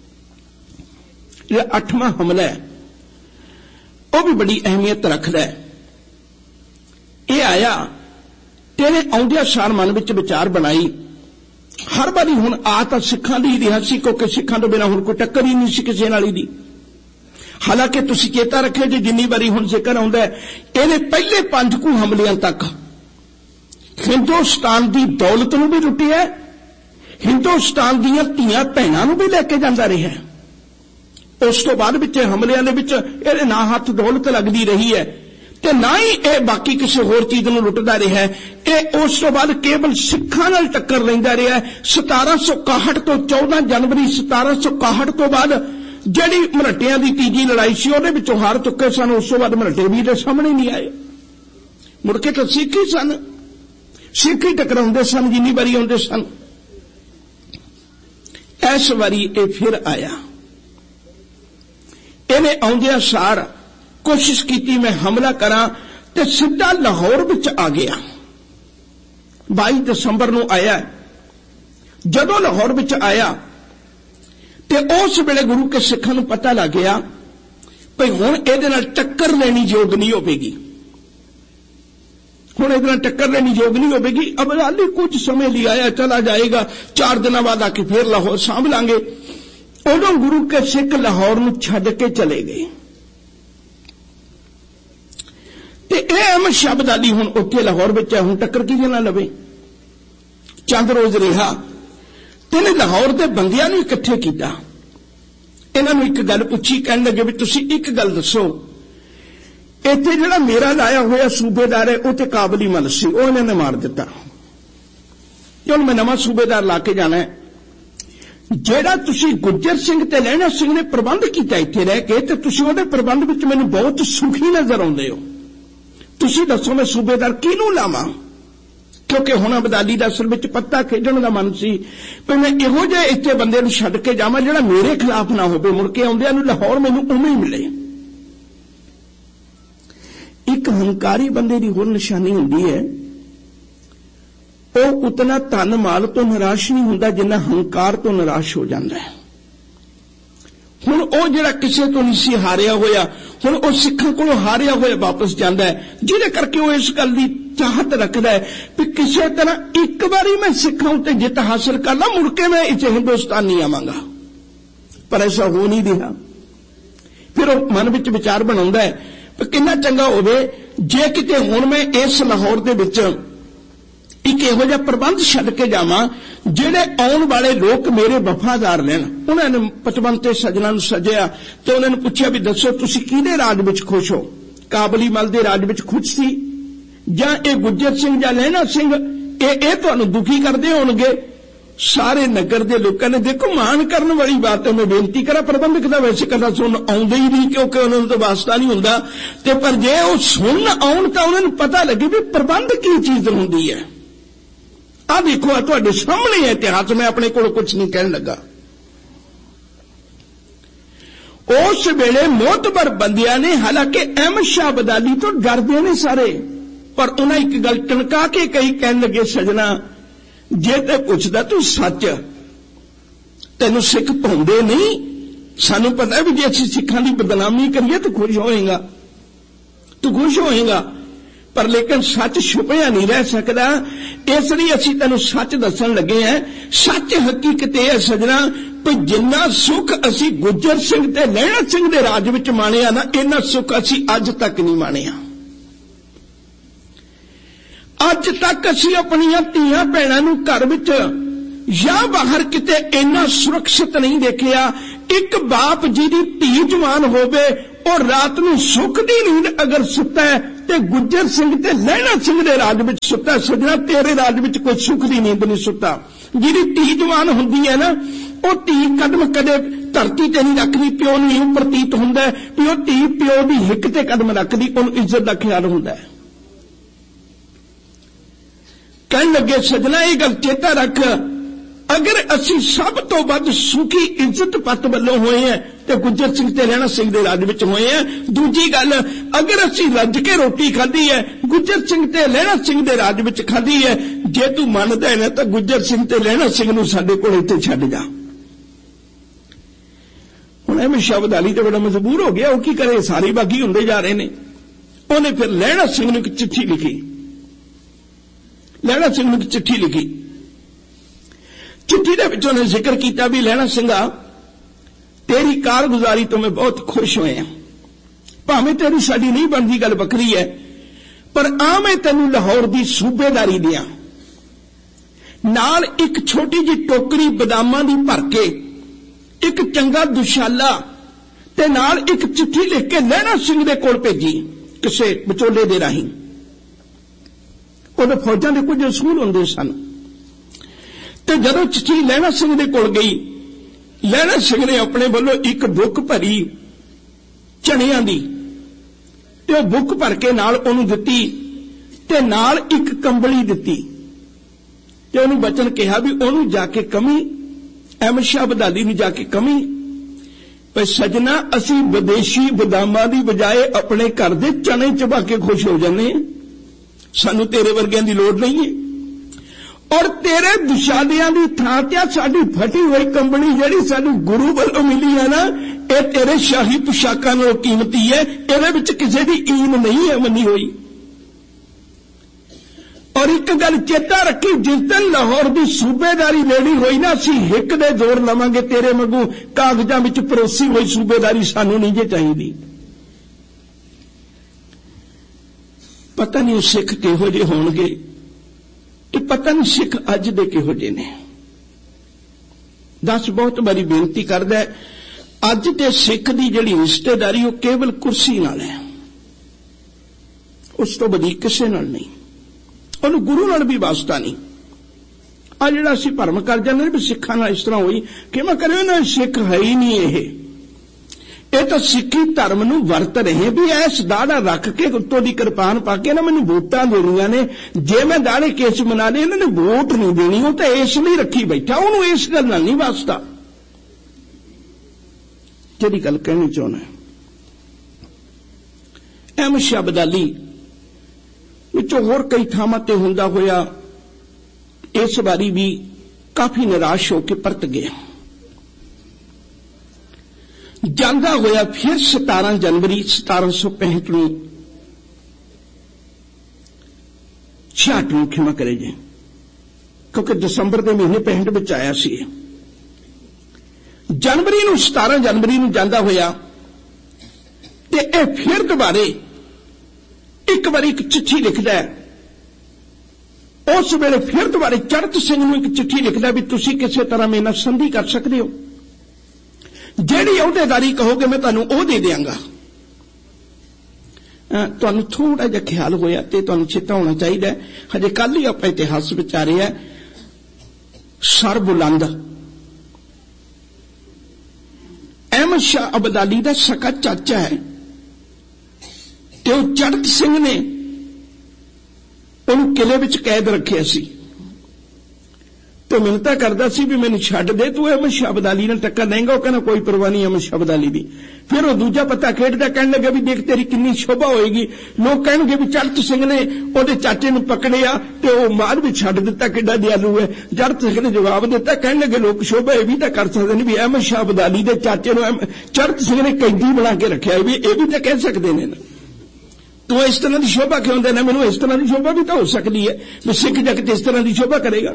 S1: ये अठवां हमला है वह भी बड़ी अहमियत रखता है। ये आया तेरे आउंदिया सार मन विच विचार बनाई, हर बारी हुण आ तां सिखां दी रिहा सी क्योंकि सिखां तो बिना हुण कोई टक्कर ही नहीं सी किसी नाल दी। हालांकि तुसीं चेता रखियो जी जिन्नी बारी हुण जिक्र आउंदा है, इहने पहले पंज कु हमलियां तक हिंदुस्तान की दौलत नूं भी लुटिया, हिंदुस्तान दीयां धीआं भैणां नूं भी लैके जांदा रहा है। उस तो बाद विच हमलियां दे विच इहदे ना हथ दौलत लगदी रही है ते ना ही यह बाकी किसी होर चीज नूं लुटदा रहा है। यह उस तो बाद केवल सिखां नाल टक्कर लैंदा रहा है। सतारा सौ इकाहठ तो चौदह जनवरी सतारा सौ इकाहठ तो बाद जिहड़ी मराठियां दी तीजी लड़ाई सी उहदे विचों हार चुके सन। उस तो बाद मराठे भी दे सामने नहीं आए, मुड़ के तो सिख ही सन, सिख ही टकराउंदे सन जिन्नी बारी आउंदे सन। इस बारी ये फिर आया, इन्हें आउंदिया सार कोशिश की मैं हमला करा ते सीधा लाहौर विच आ गया। बाईस दिसंबर नूं आया। जदों लाहौर विच आया ते उस वेले गुरु के सिखां नूं पता लग गया भई हुण इहदे नाल टक्कर लेनी योग नहीं होवेगी, हुण इहदे नाल टक्कर लेनी योग नहीं होवेगी। अब्दाली कुछ समय लिए आया, चला जाएगा, चार दिनों बाद आके फिर लाहौर सांभ लांगे। उदों गुरु के सिख लाहौर नूं छड्ड के चले गए ते अहमद शाह अब्दाली हुण उत्थे लाहौर विच है, हुण टक्कर किहदे नाल लवे। चंद रोज रहा ते इहने लाहौर दे बंदियां नूं इकट्ठे कीता, इन्हां नूं एक गल पुछी, कहण लगे भी तुसीं एक गल दसो, इत्थे जिहड़ा मेरा लाया होया सूबेदार है वो ते काबली मल सी, वो इन्हां ने मार दिता, हुण मैं नवां सूबेदार ला के जाना है। जेड़ा तुसी गुज्जर सिंह ते लहणा सिंह ने प्रबंध किया इत्थे रह के ते तुसी उहदे प्रबंध विच मैनूं बहुत सुखी नजर आउंदे हो। तुसी दसो मैं सूबेदार किहनूं लावां, क्योंकि हुण अब्दाली दा असल विच पत्ता खेडण दा मन सी पर मैं इहो जिहे इत्थे बंदे नूं छड्ड के जावां जिहड़ा मेरे खिलाफ ना होवे, मुड़ के आउंदिआं नूं लाहौर मैनूं उवें ही मिले। एक हंकारी बंदे दी होर निशानी हुंदी है, वो उतना धन माल तो निराश नहीं हुंदा जिन्ना हंकार तो निराश हो जाता है। हुण वो जिहड़ा किसे तो नहीं सी हारिया होया, हुण वो सिखां कोलों हारिया होया वापस जांदा है, जिहदे करके वो इस गल दी चाहत रखदा है कि किसी तरह एक बारी मैं सिखां उत्ते जित हासिल कर ला, मुड़ के मैं इत्थे हिंदुस्तान नहीं आवांगा। पर ऐसा हो नहीं रहा। फिर वो मन विच विचार बनाउंदा है कि कितना चंगा होवे जे किते हुण मैं इस लाहौर दे विच एक इहो जिहा प्रबंध छड्ड के जावां जिहड़े आउण वाले लोग मेरे वफादार ने। उन्होंने पचवंते सज्जनां नूं सज्जिया ते उन्होंने पुछया भी दसो तुसीं किहदे राज विच खुश हो, काबली मल दे राज विच खुश सी जां इह गुज्जर सिंह जां लहणा सिंह इह इह तुहानूं दुखी करदे होणगे। सारे नगर के लोगों ने, देखो मान करने वाली बात है, मैं बेनती करा प्रबंधक का वैसे कदा सुन आउंदे ही नहीं क्योंकि उन्होंने तो वास्ता नहीं हुंदा ते पर जे वो सुन आउण तां उन्होंने पता लगे भी प्रबंध की चीज हुंदी है। आ देखो आ तुहाडे सामने है इतिहास, मैं अपने कोलों कुछ नहीं कहण लगा। उस वेले मोतबर बंदियां ने हालांकि अहमद शाह अब्दाली तो डरदे ने सारे, पर उन्हें एक गल टणका के कई कहन लगे, सजना जे ते पुछदा तू सच, तेनू सिख पाउंदे नहीं, सानू पता है भी जे असीं सिखां दी बदनामी करिए तो खुश होएगा, तू खुश होएगा, पर लेकिन सच छुपिया नहीं रह सकता, इसलिए असीं तैनूं सच दसन लगे हैं। सच हकीकत यह है सजना भी जिन्ना सुख असीं गुज्जर सिंह ते लहणा सिंह दे राज विच माणिया ना, इन्ना सुख असीं अज तक नहीं माणिया। अज तक असीं अपनियां धीआं भैणां नूं घर विच या बाहर किते इन्ना सुरक्षित नहीं देखिया। एक बाप जी दी धी जवान होवे और रात नूं सुख दी नींद अगर सुता है ते गुज्जर सिंह ते लहणा सिंह दे राज विच सुता, सजना तेरे राज विच कोई सुख दी नींद नहीं सुता। जिहदी धी जवान हुंदी है ना, वो धी कदम कदे धरती ते नहीं रखदी, प्यो नूं इउं प्रतीत हुंदा है भी वो धी प्यो दी हिक ते कदम रखदी, उहनूं इज्जत दा ख्याल हुंदा है। कहण लगे सजना ये गल चेता रख, अगर असी सब तो वध सुखी इज्जत पत वल्लों होए हैं तो गुज्जर सिंह ते लहणा सिंह दे राज विच होए हैं। दूजी गल, अगर असी रज के रोटी खाधी है गुज्जर सिंह ते लहणा सिंह दे राज विच खाधी है, जे तू मनदा है ना तो गुज्जर सिंह ते लहणा सिंह नूं साडे कोल इत्थे छड्ड जा। हुण अहमद शाह अब्दाली ते बड़ा मजबूर हो गया, वो की करे, सारे बागी हुंदे जा रहे ने। उहने फिर लहणा सिंह नूं एक चिट्ठी लिखी, लहणा सिंह नूं एक चिट्ठी लिखी। चिट्ठी दे विच उहने जिक्र कीता भी लहणा सिंघा तेरी कारगुजारी तो मैं बहुत खुश होया, भावें तेरी साडी नहीं बनदी गल बकरी है, पर आ मैं तैनूं लाहौर दी सूबेदारी दियां, नाल एक छोटी जी टोकरी बदामां दी भर के, एक चंगा दुशाला ते नाल एक चिट्ठी लिख के लहणा सिंह दे कोल भेजी किसे विचोले दे राहीं। उहदे फौजां दे कुछ असूल हुंदे सन, ते जदों चिट्ठी लहणा सिंह दे कोल गई, लहणा सिंह ने अपने वालों एक बुक भरी चनियां दी, ते वो बुक भर के नाल उहनूं दित्ती, ते नाल एक कंबली दित्ती, ते उहनूं बचन कहा भी उहनूं जाके कमी, अहमद शाह अब्दाली नूं जाके कमी पर सजना असीं विदेशी बदामां दी बजाए अपने घर दे चने चबा के खुश हो जाने, सानूं तेरे वर्गियां दी लोड़ नहीं है। और तेरे दुशालियां दी थां ते साडी फटी हुई कंबली जिहड़ी सानूं गुरु वालों मिली है ना, ये तेरे शाही पोशाकां नालों कीमती है, इहदे विच किसे दी ईन नहीं है मनी हुई। और एक गल चेता रखी, जिस दिन लाहौर की सूबेदारी लेनी हुई ना, असीं हिक दे जोर लवांगे, तेरे वांगू कागजां विच परोसी हुई सूबेदारी सानूं नहीं जे चाहीदी। पता नहीं सिख किहो जे होणगे, ये पता नहीं सिख अज दे किहो जे ने। दस बहुत बड़ी बेनती करदा है, अज दे सिख दी जिहड़ी रिश्तेदारी वो केवल कुर्सी नाल है, उस तो वधीक किसे नाल नहीं, उहनूं गुरु नाल भी वास्ता नहीं। आ जिहड़ा असीं भरम कर जांदे भी सिखां नाल इस तरह होई कि मैं करियो ना, सिख है ही नहीं ये, ये तो सिक्खी धर्म नूं वरत रहे भी ऐस दाड़ा रख के उत्तों दी किरपान पा के ना मैनूं वोटां देणियां ने, जे मैं दाड़े केस बना ले इन्हां ने वोट नहीं देनी, वो तो इस लई रखी बैठा, उहनूं इस गल नाल नहीं वास्ता। जिहड़ी गल कहनी चाहुंदा अहमद शाह अब्दाली विचों होर कई थावां ते हुंदा होया इस बारी भी काफी निराश होकर परत गया। जांदा होया फिर सतारह जनवरी सतारह सौ पैंठ नूं छियाठ नूं क्षमा करे जे, क्योंकि दिसंबर के महीने पैंठ विच आया सी। जनवरी नूं सतारह जनवरी नूं जांदा होया ते ए फिर दोबारे एक बार एक चिट्ठी लिखदा है। उस वेले फिर दोबारे चढ़त सिंह नूं एक चिट्ठी लिखदा भी तुसीं किसी तरह मेरे नाल संधि कर सकदे हो, जिहड़ी अहुदेदारी कहोगे मैं तुहानूं ओह दे देंगा। तुहानूं थोड़ा जिहा ख्याल होया ते तुहानूं चेता होना चाहिए, हजे कल ही आपां इतिहास विच आ रहे हैं, सर बुलंद अहमद शाह अब्दाली दा सका चाचा है, ते वो चढ़त सिंह ने उन्होंने किले विच कैद रखे सी, ते तो मिन्नता करदा सी भी मैनूं छड्ड दे, तू अहमद शाह अब्दाली ने टक्कर देंगा। वो कहना कोई परवाह नहीं अहमद शाह अब्दाली दी। फिर वो दूजा पत्ता खेडदा, कहण लगा भी देख तेरी किन्नी शोभा होएगी। लोग कहणगे भी चरत सिंह ने ओहदे चाचे नूं पकड़िया ते वो मार भी छड्ड दित्ता, किड्डा दयालू है। चरत सिंह ने जवाब दित्ता, कहण लगे लोग शोभा ये भी तां कर सकदे ने भी अहमद शाह अब्दाली दे चाचे नूं चरत सिंह ने कैदी बना के रखिया, भी ये भी तां कह सकदे ने ना। तू इस तरह की शोभा क्यों देना मैनूं? इस तरह की शोभा भी तो हो सकती है भी सिख जगत इस तरह की शोभा करेगा।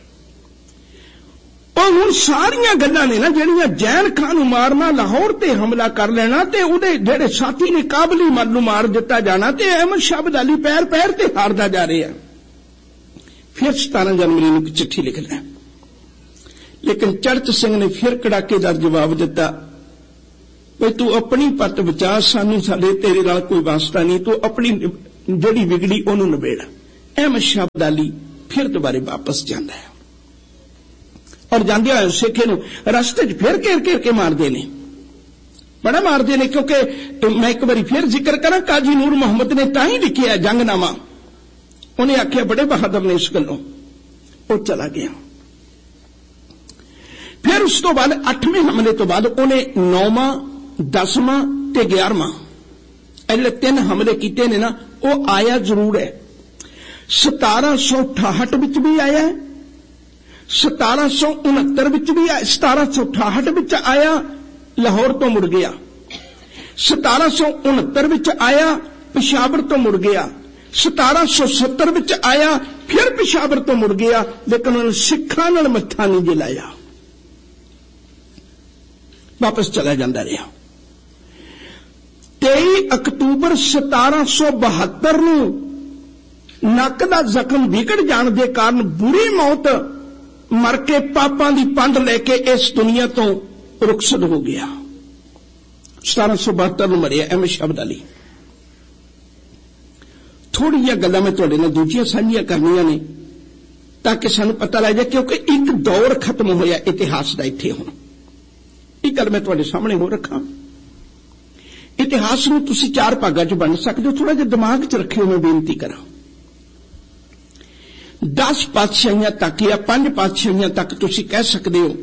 S1: और हुण सारियां गल्लां ने ना जिहड़ियां जैन खां नूं मारना, लाहौर ते हमला कर लेना ते उहदे जिहड़े साथी ने काबली मल नूं मार दिता जाना ते अहमद शाह अब्दाली पैर पैर ते हारदा जा रहा। फिर सतारह जनवरी नूं चिट्ठी लिखना, लेकिन चरत सिंह ने फिर कड़ाकेदार जवाब दिता भाई तू अपनी पत बचा, सानू साडे तेरे नाल कोई वास्ता नहीं, तू अपनी जिहड़ी बिगड़ी ओनू नबेड़। अहमद शाह अब्दाली फिर दोबारे वापस जांदा है और जांदे होए सिख नूं रस्ते च फिर घेर घेर के मारदे ने, बड़ा मारदे ने। क्योंकि मैं एक बारी फिर जिक्र करा, काजी नूर मोहम्मद ने तां ही लिखिया जंगनामा, उन्हें आख्या बड़े बहादुर ने इस गल्लों, वो चला गया। फिर उस तो बाद अठवें हमले तो बाद उन्हें नौवां, दसवां ते ग्यारहवां अगले तीन हमले किए ने ना, वो आया जरूर है। सतारह सौ अठाहठ विच भी आया है, सतारह सौ उनहत्तर विच भी आया, सतारह सौ अठाहठ विच आया, लाहौर तो मुड़ गया। सतारह सौ उनहत्तर विच आया, पेशावर तो मुड़ गया। सतारह सौ सत्तर विच आया, फिर पेशावर तो मुड़ गया, लेकिन उन्होंने सिखां नाल मत्था नहीं जिलाया, वापस चला जाता रहा। तेई अक्तूबर सतारह सौ बहत्तर नूं नक दा जख्म बिगड़ जाने के कारण बुरी मौत मर के पापां दी पंड लेके इस दुनिया तो रुखसत हो गया। सतारह सौ बहत्तर नूं मरिया अहमद शाह अब्दाली। थोड़ी जी गल्लां मैं तुहाडे नाल दूजियां साझियां करनियां ने ताकि सानूं पता लग जाए, क्योंकि एक दौर खत्म होया इतिहास दा इत्थे हुण। एक गल मैं तुहाडे सामने हो रखा, इतिहास नूं तुसीं चार भागां च वंड सकदे हो, थोड़ा जिहा दिमाग च रखियो, मैं बेनती करां। दस पातशाहियां तक या पंज पातशाहियां तक तुसीं कह सकदे हो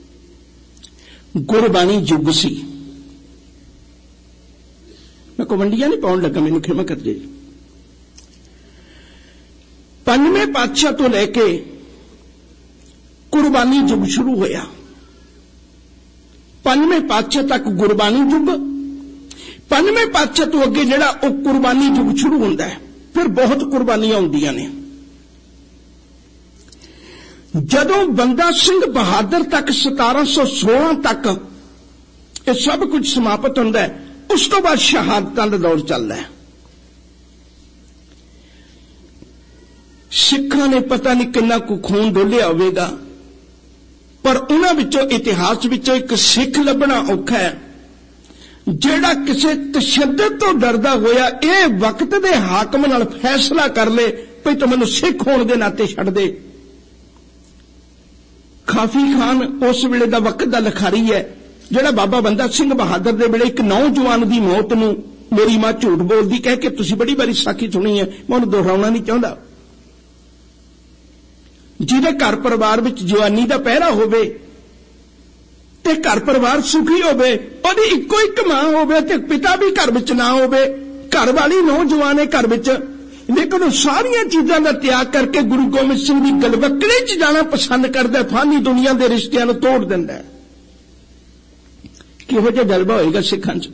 S1: गुरबाणी युग सी। मैं कोई वंडियां नहीं पाउण लगा, मैनूं खिमा कर दे। पंजवें पातशाह तो लैके गुरबाणी युग शुरू होया। पंजवें पातशाह तक गुरबाणी युग, पंजवें पातशाह तो अगे जिहड़ा वो कुर्बानी युग शुरू होंदा है। फिर बहुत कुर्बानियां होंदियां ने। जदों बंदा सिंह बहादुर तक सतारह सौ सोलह तक ये सब कुछ समाप्त होंदा है, उस तो बाद शहादतां दा दौर चलदा है। सिखां ने पता नहीं किन्ना कु खून डोलिया होवेगा, पर उन्हां विचों इतिहास विचों एक सिख लभना औखा है जिहड़ा किसी तशद्दद तो डरदा होया ये वक्त दे हाकम नाल फैसला कर ले भई तूं मैनूं सिख होण दे नाते छड्ड दे। काफी खान उस वेले दा वक्त दा लिखारी है जिहड़ा बाबा बंदा सिंह बहादुर दे वेले एक नौजवान दी मौत नूं मेरी मां झूठ बोलदी कह के तुसीं बड़ी बारी साखी सुनी है, मैं उहनूं दोहराउणा नहीं चाहुंदा। जिहदे घर परिवार विच जवानी दा पहरा होवे ते घर परिवार सुखी होवे, ओहदी इक्को इक मां होवे ते पिता भी घर विच ना होवे, घर वाली नौजवान है घर विच, लेकिन सारियां चीजां दा त्याग करके गुरु गोबिंद सिंह दी गलवकड़े च जाना पसंद करदा, फानी दुनिया दे रिश्तियां नूं तोड़ दिंदा है। किहो जिहा जज्बा होएगा सिखां च।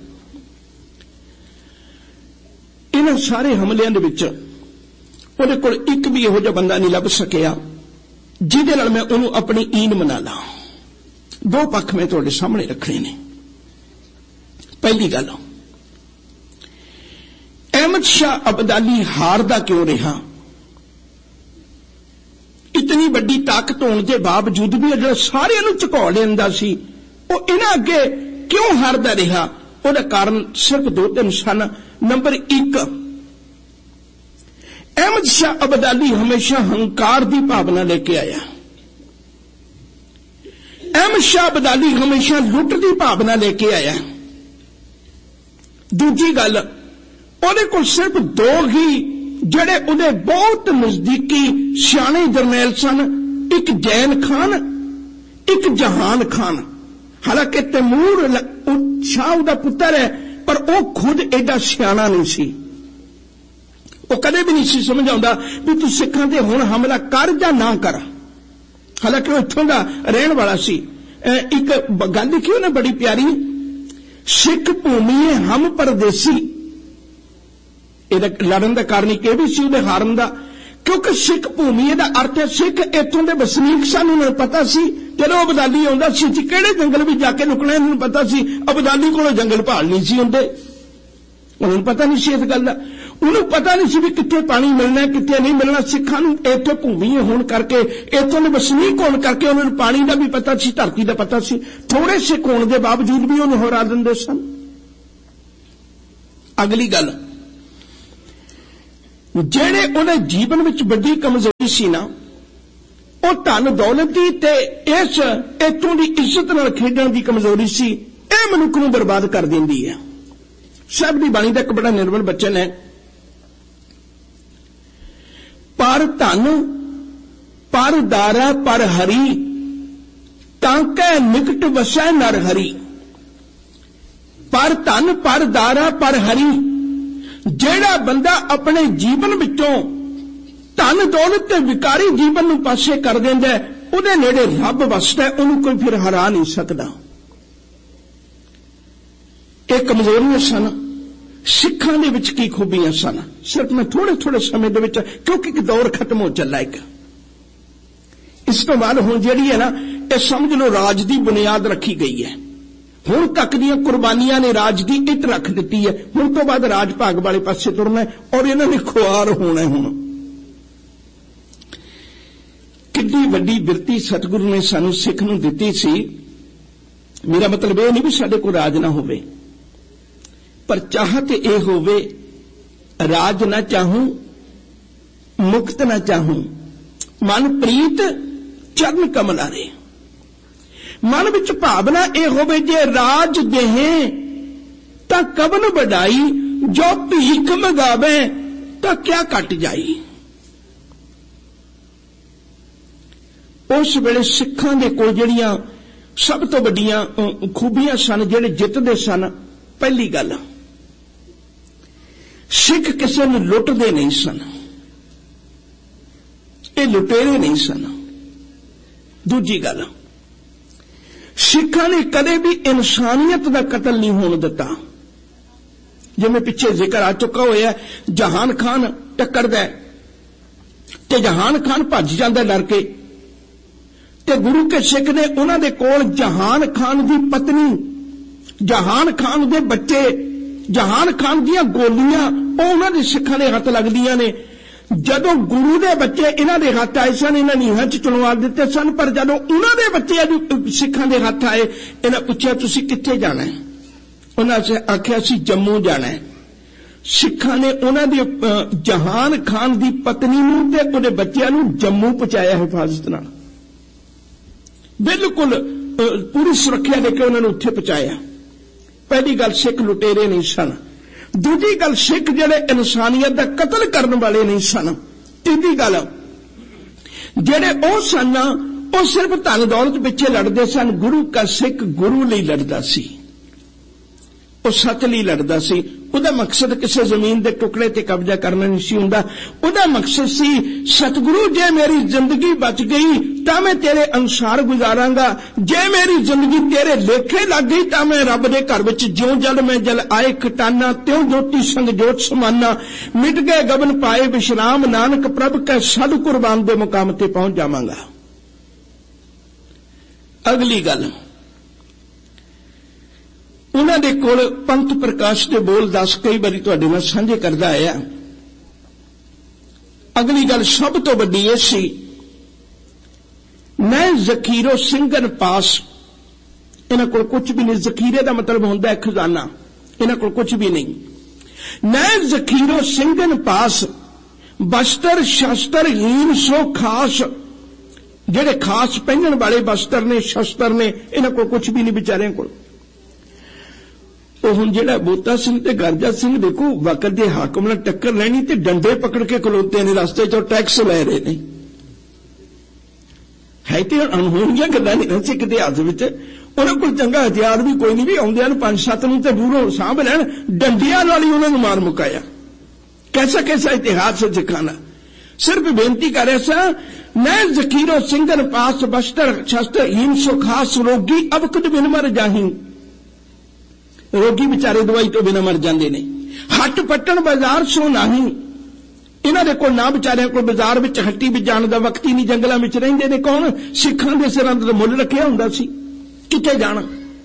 S1: इन्हां सारे हमलियां दे विच ओहदे कोल एक भी इहो जिहा बंदा नहीं लभ सकिया जिहदे नाल मैं उहनूं अपनी ईन मना ला। दो पक्ष मैं तुहाडे सामने रखने ने। पहली गल, अहमद शाह अब्दाली हारदा क्यों रहा? इतनी बड़ी ताकत होने के बावजूद भी जो सारे झुका लेंदा सी, वो इन्हां अगे क्यों हारदा रहा? उसदा कारण सिर्फ दो तीन सन। नंबर एक, अहमद शाह अब्दाली हमेशा हंकार की भावना लेके आया। अहमद शाह अब्दाली हमेशा लुट की भावना लेके आया। दूजी गल, ਉਹਦੇ ਕੋਲ सिर्फ दो ही ਜਿਹੜੇ ਉਹਦੇ बहुत नजदीकी सियाणे जरनैल सन, एक जैन खान, एक जहान खान। हालांकि तैमूर शाह दा पुत्र है, पर वह खुद एडा सियाना नहीं सी। वह कदे भी नहीं सी समझ आउंदा भी तू सिखां ते हुण हमला कर जां ना कर। हालांकि वह इत्थों दा रहण वाला सी। एक गल लिखी उन्हें बड़ी प्यारी, सिख भूमि हम परदेसी। ਇਹਦਾ ਲੜਨ ਦਾ ਕਾਰਨ ਇੱਕ ਇਹ ਵੀ ਸੀ ਉਹਦੇ ਹਾਰਨ ਦਾ, ਕਿਉਂਕਿ ਸਿੱਖ ਭੂਮੀ ਦਾ ਅਰਥ ਹੈ ਸਿੱਖ ਇੱਥੋਂ ਦੇ ਵਸਨੀਕ ਸਨ। ਉਹਨਾਂ ਨੂੰ ਪਤਾ ਸੀ ਜਦੋਂ ਅਬਦਾਲੀ ਆਉਂਦਾ ਸੀ ਕਿਹੜੇ ਜੰਗਲ ਵਿੱਚ ਜਾ ਕੇ ਲੁਕਣਾ, ਇਹਨਾਂ ਨੂੰ ਪਤਾ ਸੀ ਅਬਦਾਲੀ ਕੋਲੋਂ ਜੰਗਲ ਭਾਲ ਨਹੀਂ ਸੀ ਹੁੰਦੇ। ਉਹਨਾਂ ਨੂੰ ਪਤਾ ਨਹੀਂ ਸੀ ਇਸ ਗੱਲ ਦਾ। ਉਹਨੂੰ ਪਤਾ ਨਹੀਂ ਸੀ ਵੀ ਕਿੱਥੇ ਪਾਣੀ ਮਿਲਣਾ ਕਿੱਥੇ ਨਹੀਂ ਮਿਲਣਾ। ਸਿੱਖਾਂ ਨੂੰ ਇੱਥੇ ਭੂਮੀ ਹੋਣ ਕਰਕੇ, ਇੱਥੋਂ ਦੇ ਵਸਨੀਕ ਹੋਣ ਕਰਕੇ ਉਹਨਾਂ ਨੂੰ ਪਾਣੀ ਦਾ ਵੀ ਪਤਾ ਸੀ, ਧਰਤੀ ਦਾ ਪਤਾ ਸੀ। ਥੋੜੇ ਸਿੱਖ ਹੋਣ ਦੇ ਬਾਵਜੂਦ ਵੀ ਉਹਨੂੰ ਹਰਾ ਦਿੰਦੇ ਸਨ। ਅਗਲੀ ਗੱਲ, ਜਿਹੜੇ ਉਹਦੇ ਜੀਵਨ ਵਿੱਚ ਵੱਡੀ ਕਮਜ਼ੋਰੀ ਸੀ ਨਾ, ਉਹ ਧਨ ਦੌਲਤ ਦੀ ਤੇ ਇਸ ਇੱਥੋਂ ਦੀ ਇੱਜ਼ਤ ਨਾਲ ਖੇਡਣ ਦੀ ਕਮਜ਼ੋਰੀ ਸੀ। ਇਹ ਮਨੁੱਖ ਨੂੰ ਬਰਬਾਦ ਕਰ ਦਿੰਦੀ ਹੈ। ਸਾਹਿਬ ਦੀ ਬਾਣੀ ਦਾ ਇੱਕ ਬੜਾ ਨਿਰਮਲ ਬਚਨ ਹੈ, ਪਰ ਧਨ ਪਰ ਦਾਰਾ ਪਰ ਹਰੀ, ਤਾਂ ਕੈ ਨਿਕਟ ਵਸੈ ਨਰ ਹਰੀ। ਪਰ ਧਨ ਪਰ ਦਾਰਾ ਪਰ ਹਰੀ, ਜਿਹੜਾ ਬੰਦਾ ਆਪਣੇ ਜੀਵਨ ਵਿੱਚੋਂ ਧਨ ਦੌਲਤ ਤੇ ਵਿਕਾਰੀ ਜੀਵਨ ਨੂੰ ਪਾਸੇ ਕਰ ਦਿੰਦਾ, ਉਹਦੇ ਨੇੜੇ ਰੱਬ ਵਸਦਾ, ਉਹਨੂੰ ਕੋਈ ਫਿਰ ਹਰਾ ਨਹੀਂ ਸਕਦਾ। ਇਹ ਕਮਜ਼ੋਰੀਆਂ ਸਨ। ਸਿੱਖਾਂ ਦੇ ਵਿੱਚ ਕੀ ਖੂਬੀਆਂ ਸਨ, ਸਿਰਫ ਮੈਂ ਥੋੜੇ ਥੋੜੇ ਸਮੇਂ ਦੇ ਵਿੱਚ, ਕਿਉਂਕਿ ਇੱਕ ਦੌਰ ਖਤਮ ਹੋ ਚੱਲਾ ਇੱਕ। ਇਸ ਤੋਂ ਬਾਅਦ ਹੁਣ ਜਿਹੜੀ ਹੈ ਨਾ, ਇਹ ਸਮਝ ਲਓ ਰਾਜ ਦੀ ਬੁਨਿਆਦ ਰੱਖੀ ਗਈ ਹੈ। ਹੁਣ ਤੱਕ ਦੀਆਂ ਕੁਰਬਾਨੀਆਂ ਨੇ ਰਾਜ ਦੀ ਇੱਟ ਰੱਖ ਦਿੱਤੀ ਹੈ। ਹੁਣ ਤੋਂ ਬਾਅਦ ਰਾਜ ਭਾਗ ਵਾਲੇ ਪਾਸੇ ਤੁਰਨਾ ਔਰ ਇਹਨਾਂ ਨੇ ਖੁਆਰ ਹੋਣਾ। ਹੁਣ ਕਿੰਨੀ ਵੱਡੀ ਬਿਰਤੀ ਸਤਿਗੁਰੂ ਨੇ ਸਾਨੂੰ ਸਿੱਖ ਨੂੰ ਦਿੱਤੀ ਸੀ। ਮੇਰਾ ਮਤਲਬ ਇਹ ਨਹੀਂ ਵੀ ਸਾਡੇ ਕੋਲ ਰਾਜ ਨਾ ਹੋਵੇ, ਪਰ ਚਾਹਤ ਇਹ ਹੋਵੇ, ਰਾਜ ਨਾ ਚਾਹੂੰ ਮੁਕਤ ਨਾ ਚਾਹੂੰ, ਮਨ ਪ੍ਰੀਤ ਚਰਨ ਕਮਲਾਰੇ। ਮਨ ਵਿੱਚ ਭਾਵਨਾ ਇਹ ਹੋਵੇ, ਜੇ ਰਾਜ ਦੇਹੇ ਤਾਂ ਕਵਨ ਵਡਾਈ, ਜੋ ਭੀਖ ਮੰਗਾਵੇ ਤਾਂ ਕਿਆ ਘਟ ਜਾਈ। ਉਸ ਵੇਲੇ ਸਿੱਖਾਂ ਦੇ ਕੋਲ ਜਿਹੜੀਆਂ ਸਭ ਤੋਂ ਵੱਡੀਆਂ ਖੂਬੀਆਂ ਸਨ, ਜਿਹੜੇ ਜਿੱਤਦੇ ਸਨ। ਪਹਿਲੀ ਗੱਲ, ਸਿੱਖ ਕਿਸੇ ਨੂੰ ਲੁੱਟਦੇ ਨਹੀਂ ਸਨ, ਇਹ ਲੁਟੇਰੇ ਨਹੀਂ ਸਨ। ਦੂਜੀ ਗੱਲ, ਸਿੱਖਾਂ ਨੇ ਕਦੇ ਵੀ ਇਨਸਾਨੀਅਤ ਦਾ ਕਤਲ ਨਹੀਂ ਹੋਣ ਦਿੱਤਾ। ਜਿਵੇਂ ਪਿੱਛੇ ਜ਼ਿਕਰ ਆ ਚੁੱਕਾ ਹੋਇਆ, ਜਹਾਨ ਖਾਨ ਟੱਕਰਦਾ ਤੇ ਜਹਾਨ ਖਾਨ ਭੱਜ ਜਾਂਦਾ ਡਰ ਕੇ, ਤੇ ਗੁਰੂ ਕੇ ਸਿੱਖ ਨੇ ਉਹਨਾਂ ਦੇ ਕੋਲ ਜਹਾਨ ਖਾਨ ਦੀ ਪਤਨੀ, ਜਹਾਨ ਖਾਨ ਦੇ ਬੱਚੇ, ਜਹਾਨ ਖਾਨ ਦੀਆਂ ਗੋਲੀਆਂ ਉਹ ਉਹਨਾਂ ਦੇ ਸਿੱਖਾਂ ਦੇ ਹੱਥ ਲੱਗਦੀਆਂ ਨੇ। ਜਦੋਂ ਗੁਰੂ ਦੇ ਬੱਚੇ ਇਹਨਾਂ ਦੇ ਹੱਥ ਆਏ ਸਨ, ਇਹਨਾਂ ਨੀਹਾਂ 'ਚ ਚੁਣਵਾ ਦਿੱਤੇ ਸਨ, ਪਰ ਜਦੋਂ ਉਹਨਾਂ ਦੇ ਬੱਚੇ ਅੱਜ ਸਿੱਖਾਂ ਦੇ ਹੱਥ ਆਏ, ਇਹਨਾਂ ਪੁੱਛਿਆ ਤੁਸੀਂ ਕਿੱਥੇ ਜਾਣਾ ਹੈ? ਉਹਨਾਂ ਨੇ ਆਖਿਆ ਅਸੀਂ ਜੰਮੂ ਜਾਣਾ ਹੈ। ਸਿੱਖਾਂ ਨੇ ਉਹਨਾਂ ਦੀ ਜਹਾਨ ਖਾਨ ਦੀ ਪਤਨੀ ਨੂੰ ਤੇ ਉਹਦੇ ਬੱਚਿਆਂ ਨੂੰ ਜੰਮੂ ਪਹੁੰਚਾਇਆ ਹਿਫਾਜ਼ਤ ਨਾਲ, ਬਿਲਕੁਲ ਪੂਰੀ ਸੁਰੱਖਿਆ ਦੇ ਕੇ ਉਹਨਾਂ ਨੂੰ ਉੱਥੇ ਪਹੁੰਚਾਇਆ। ਪਹਿਲੀ ਗੱਲ, ਸਿੱਖ ਲੁਟੇਰੇ ਨਹੀਂ ਸਨ। ਦੂਜੀ ਗੱਲ, ਸਿੱਖ ਜਿਹੜੇ ਇਨਸਾਨੀਅਤ ਦਾ ਕਤਲ ਕਰਨ ਵਾਲੇ ਨਹੀਂ ਸਨ। ਤੀਜੀ ਗੱਲ, ਜਿਹੜੇ ਉਹ ਸਨ ਉਹ ਸਿਰਫ ਧਨ ਦੌਲਤ ਪਿੱਛੇ ਲੜਦੇ ਸਨ। ਗੁਰੂ ਕਾ ਸਿੱਖ ਗੁਰੂ ਲਈ ਲੜਦਾ ਸੀ, ਉਹ ਸੱਚ ਲਈ ਲੜਦਾ ਸੀ। ਉਹਦਾ ਮਕਸਦ ਕਿਸੇ ਜ਼ਮੀਨ ਦੇ ਟੁਕੜੇ ਤੇ ਕਬਜ਼ਾ ਕਰਨਾ ਨਹੀਂ ਸੀ ਹੁੰਦਾ। ਉਹਦਾ ਮਕਸਦ ਸੀ, ਸਤਿਗੁਰੂ ਜੇ ਮੇਰੀ ਜ਼ਿੰਦਗੀ ਬਚ ਗਈ ਤਾਂ ਮੈਂ ਤੇਰੇ ਅਨੁਸਾਰ ਗੁਜ਼ਾਰਾਂਗਾ, ਜੇ ਮੇਰੀ ਜ਼ਿੰਦਗੀ ਤੇਰੇ ਲੇਖੇ ਲੱਗ ਗਈ ਤਾਂ ਮੈਂ ਰੱਬ ਦੇ ਘਰ ਵਿੱਚ ਜਿਉਂ ਜਲ ਮੈਂ ਜਲ ਆਏ ਖਟਾਨਾ, ਤਿਉਂ ਜੋਤੀ ਸੰਗ ਜੋਤ ਸਮਾਨਾ, ਮਿਟ ਗਏ ਗਗਨ ਪਾਏ ਵਿਸ਼ਰਾਮ, ਨਾਨਕ ਪ੍ਰਭ ਕੈ ਸਦ ਕੁਰਬਾਨ ਦੇ ਮੁਕਾਮ ਤੇ ਪਹੁੰਚ ਜਾਵਾਂਗਾ। ਅਗਲੀ ਗੱਲ, ਉਹਨਾਂ ਦੇ ਕੋਲ ਪੰਥ ਪ੍ਰਕਾਸ਼ ਦੇ ਬੋਲ ਦਸ ਕਈ ਵਾਰੀ ਤੁਹਾਡੇ ਨਾਲ ਸਾਂਝੇ ਕਰਦਾ ਆਇਆ। ਅਗਲੀ ਗੱਲ ਸਭ ਤੋਂ ਵੱਡੀ ਇਹ ਸੀ, ਮੈਂ ਜ਼ਖੀਰੋ ਸਿੰਘਨ ਪਾਸ। ਇਹਨਾਂ ਕੋਲ ਕੁਝ ਵੀ ਨਹੀਂ। ਜ਼ਖੀਰੇ ਦਾ ਮਤਲਬ ਹੁੰਦਾ ਹੈ ਖਜ਼ਾਨਾ। ਇਹਨਾਂ ਕੋਲ ਕੁਝ ਵੀ ਨਹੀਂ। ਮੈਂ ਜ਼ਖੀਰੋ ਸਿੰਘਨ ਪਾਸ, ਬਸਤਰ ਸ਼ਸਤਰ ਹੀਨ ਸੋ ਖਾਸ। ਜਿਹੜੇ ਖਾਸ ਪਹਿਨਣ ਵਾਲੇ ਬਸਤਰ ਨੇ, ਸ਼ਸਤਰ ਨੇ, ਇਹਨਾਂ ਕੋਲ ਕੁਝ ਵੀ ਨਹੀਂ ਵਿਚਾਰਿਆਂ ਕੋਲ। ਉਹ ਹੁਣ ਜਿਹੜਾ ਬੋਤਾ ਸਿੰਘ ਤੇ ਗਰਜਾ ਸਿੰਘ ਦੇਖੋ, ਵਕਤ ਦੇ ਹਾਕਮ ਨਾਲ ਟੱਕਰ ਲੈਣੀ ਤੇ ਡੰਡੇ ਪਕੜ ਕੇ ਖਲੋਤੇ ਨੇ ਰਸਤੇ 'ਚੋਂ, ਟੈਕਸ ਲੈ ਰਹੇ ਨੇ। है तो अनहोणियां गल्लां ने सिख इतिहास विच। उन्हां कोल चंगा हथियार भी कोई नहीं, भी आउंदियां नूं पंज सत्त नूं ते दूरों साਂਭ लैण, डंडियां नाल ही उन्हां नूं मार मुकाया। कैसा कैसा इतिहास है सिखां दा। सिर्फ बेनती कर रहा सा, मैं जकीरो सिंगन पास बस्तर शस्त्र हीन सो खास रोगी अब कुछ बिन मर जाही। रोगी बेचारे दवाई तो बिना मर जाते ने। हट पट्टन बाजार सो नाही, इन्हां दे कोल ना बेचारियां कोल बाजार विच हट्टी विच जाण दा वक्त ही नहीं, जंगलां विच रहिंदे ने। कौन? सिखां दे सिरां ते मुੱਲ रखिया हुंदा सी, किते जाना।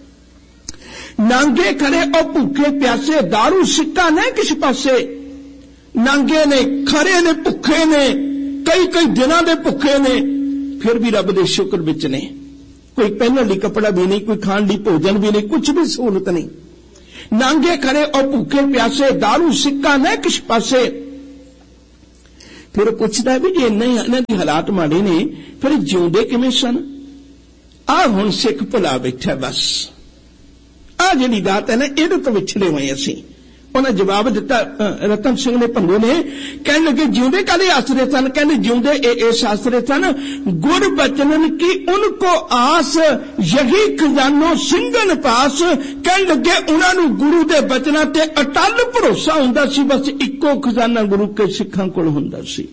S1: नांगे खरे ओ भूखे प्यासे दारू सिक्का नहीं किस पासे। नांगे ने, खरे ने, भुखे ने, कई कई दिनां दे भुखे ने, फिर भी रब दे शुक्र विच ने। कोई पहनण लई कपड़ा भी नहीं, कोई खाण लई भोजन भी नहीं, कुछ भी सहूलत नहीं। नांगे खरे और भूखे प्यासे दारू सिक्का न किस पासे। फिर पुछदा भी जे इन्हां दे हालात माड़े ने फिर जिउंदे किवें सन। आ हुण सिख भुला बैठा बस। आ जिहड़ी बात है ना, इहदे तो विछड़े होए असीं। उन्हें जवाब दिता रतन सिंह ने भंगो ने, कहने लगे जिउंदे काले आसरे सन। कहने जिउंदे इस आसरे सन गुर बचनन की उनको आस यही खजानो सिंगन पास। कहने लगे उन्होंने गुरु दे बचना ते अटल भरोसा हुंदा सी, बस इक्को खजाना गुरु के सिखां कोल हुंदा सी।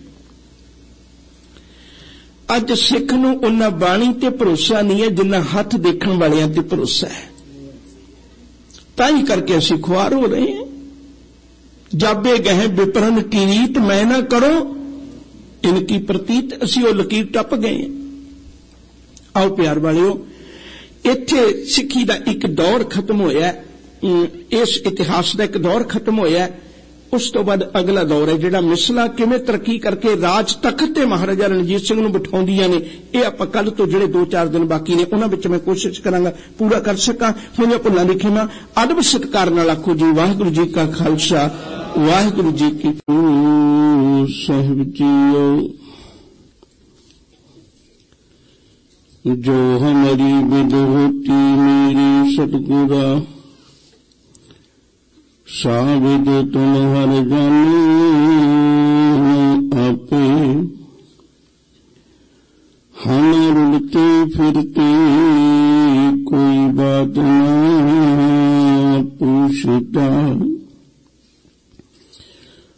S1: अज सिख नूं उन्हां बाणी ते भरोसा नहीं है जिन्ना हथ देखण वालियां ते भरोसा है। ताई करके असीं खुआर हो रहे हैं। जाबे गए विपरन की रीत मैं ना करो इनकी प्रतीत, असी वो लकीर टप गए। आओ प्यार वालियो, इत्थे सिक्खी दा एक दौर खत्म होया, इस इतिहास दा एक दौर खत्म होया। उस तो बाद अगला दौर है जिहड़ा मिसला किवें तरक्की करके राज तख्त ते महाराजा रणजीत सिंह नूं बिठाउंदियां ने। ये आपां कल तो जिहड़े दो चार दिन बाकी ने उन्हां विच मैं कोशिश करांगा पूरा कर सकां। मेरियां भुल्लां दी खिमा अदब सत्कार नाल आखो जी वाहिगुरू जी का खालसा वाहिगुरू जी की फतेह। साहिब जीओ जो हमारी बिद होती मेरी सतगुरा, साबिद तुम हर जाने आपे। हम रुलते फिरते कोई बात ना पूछता,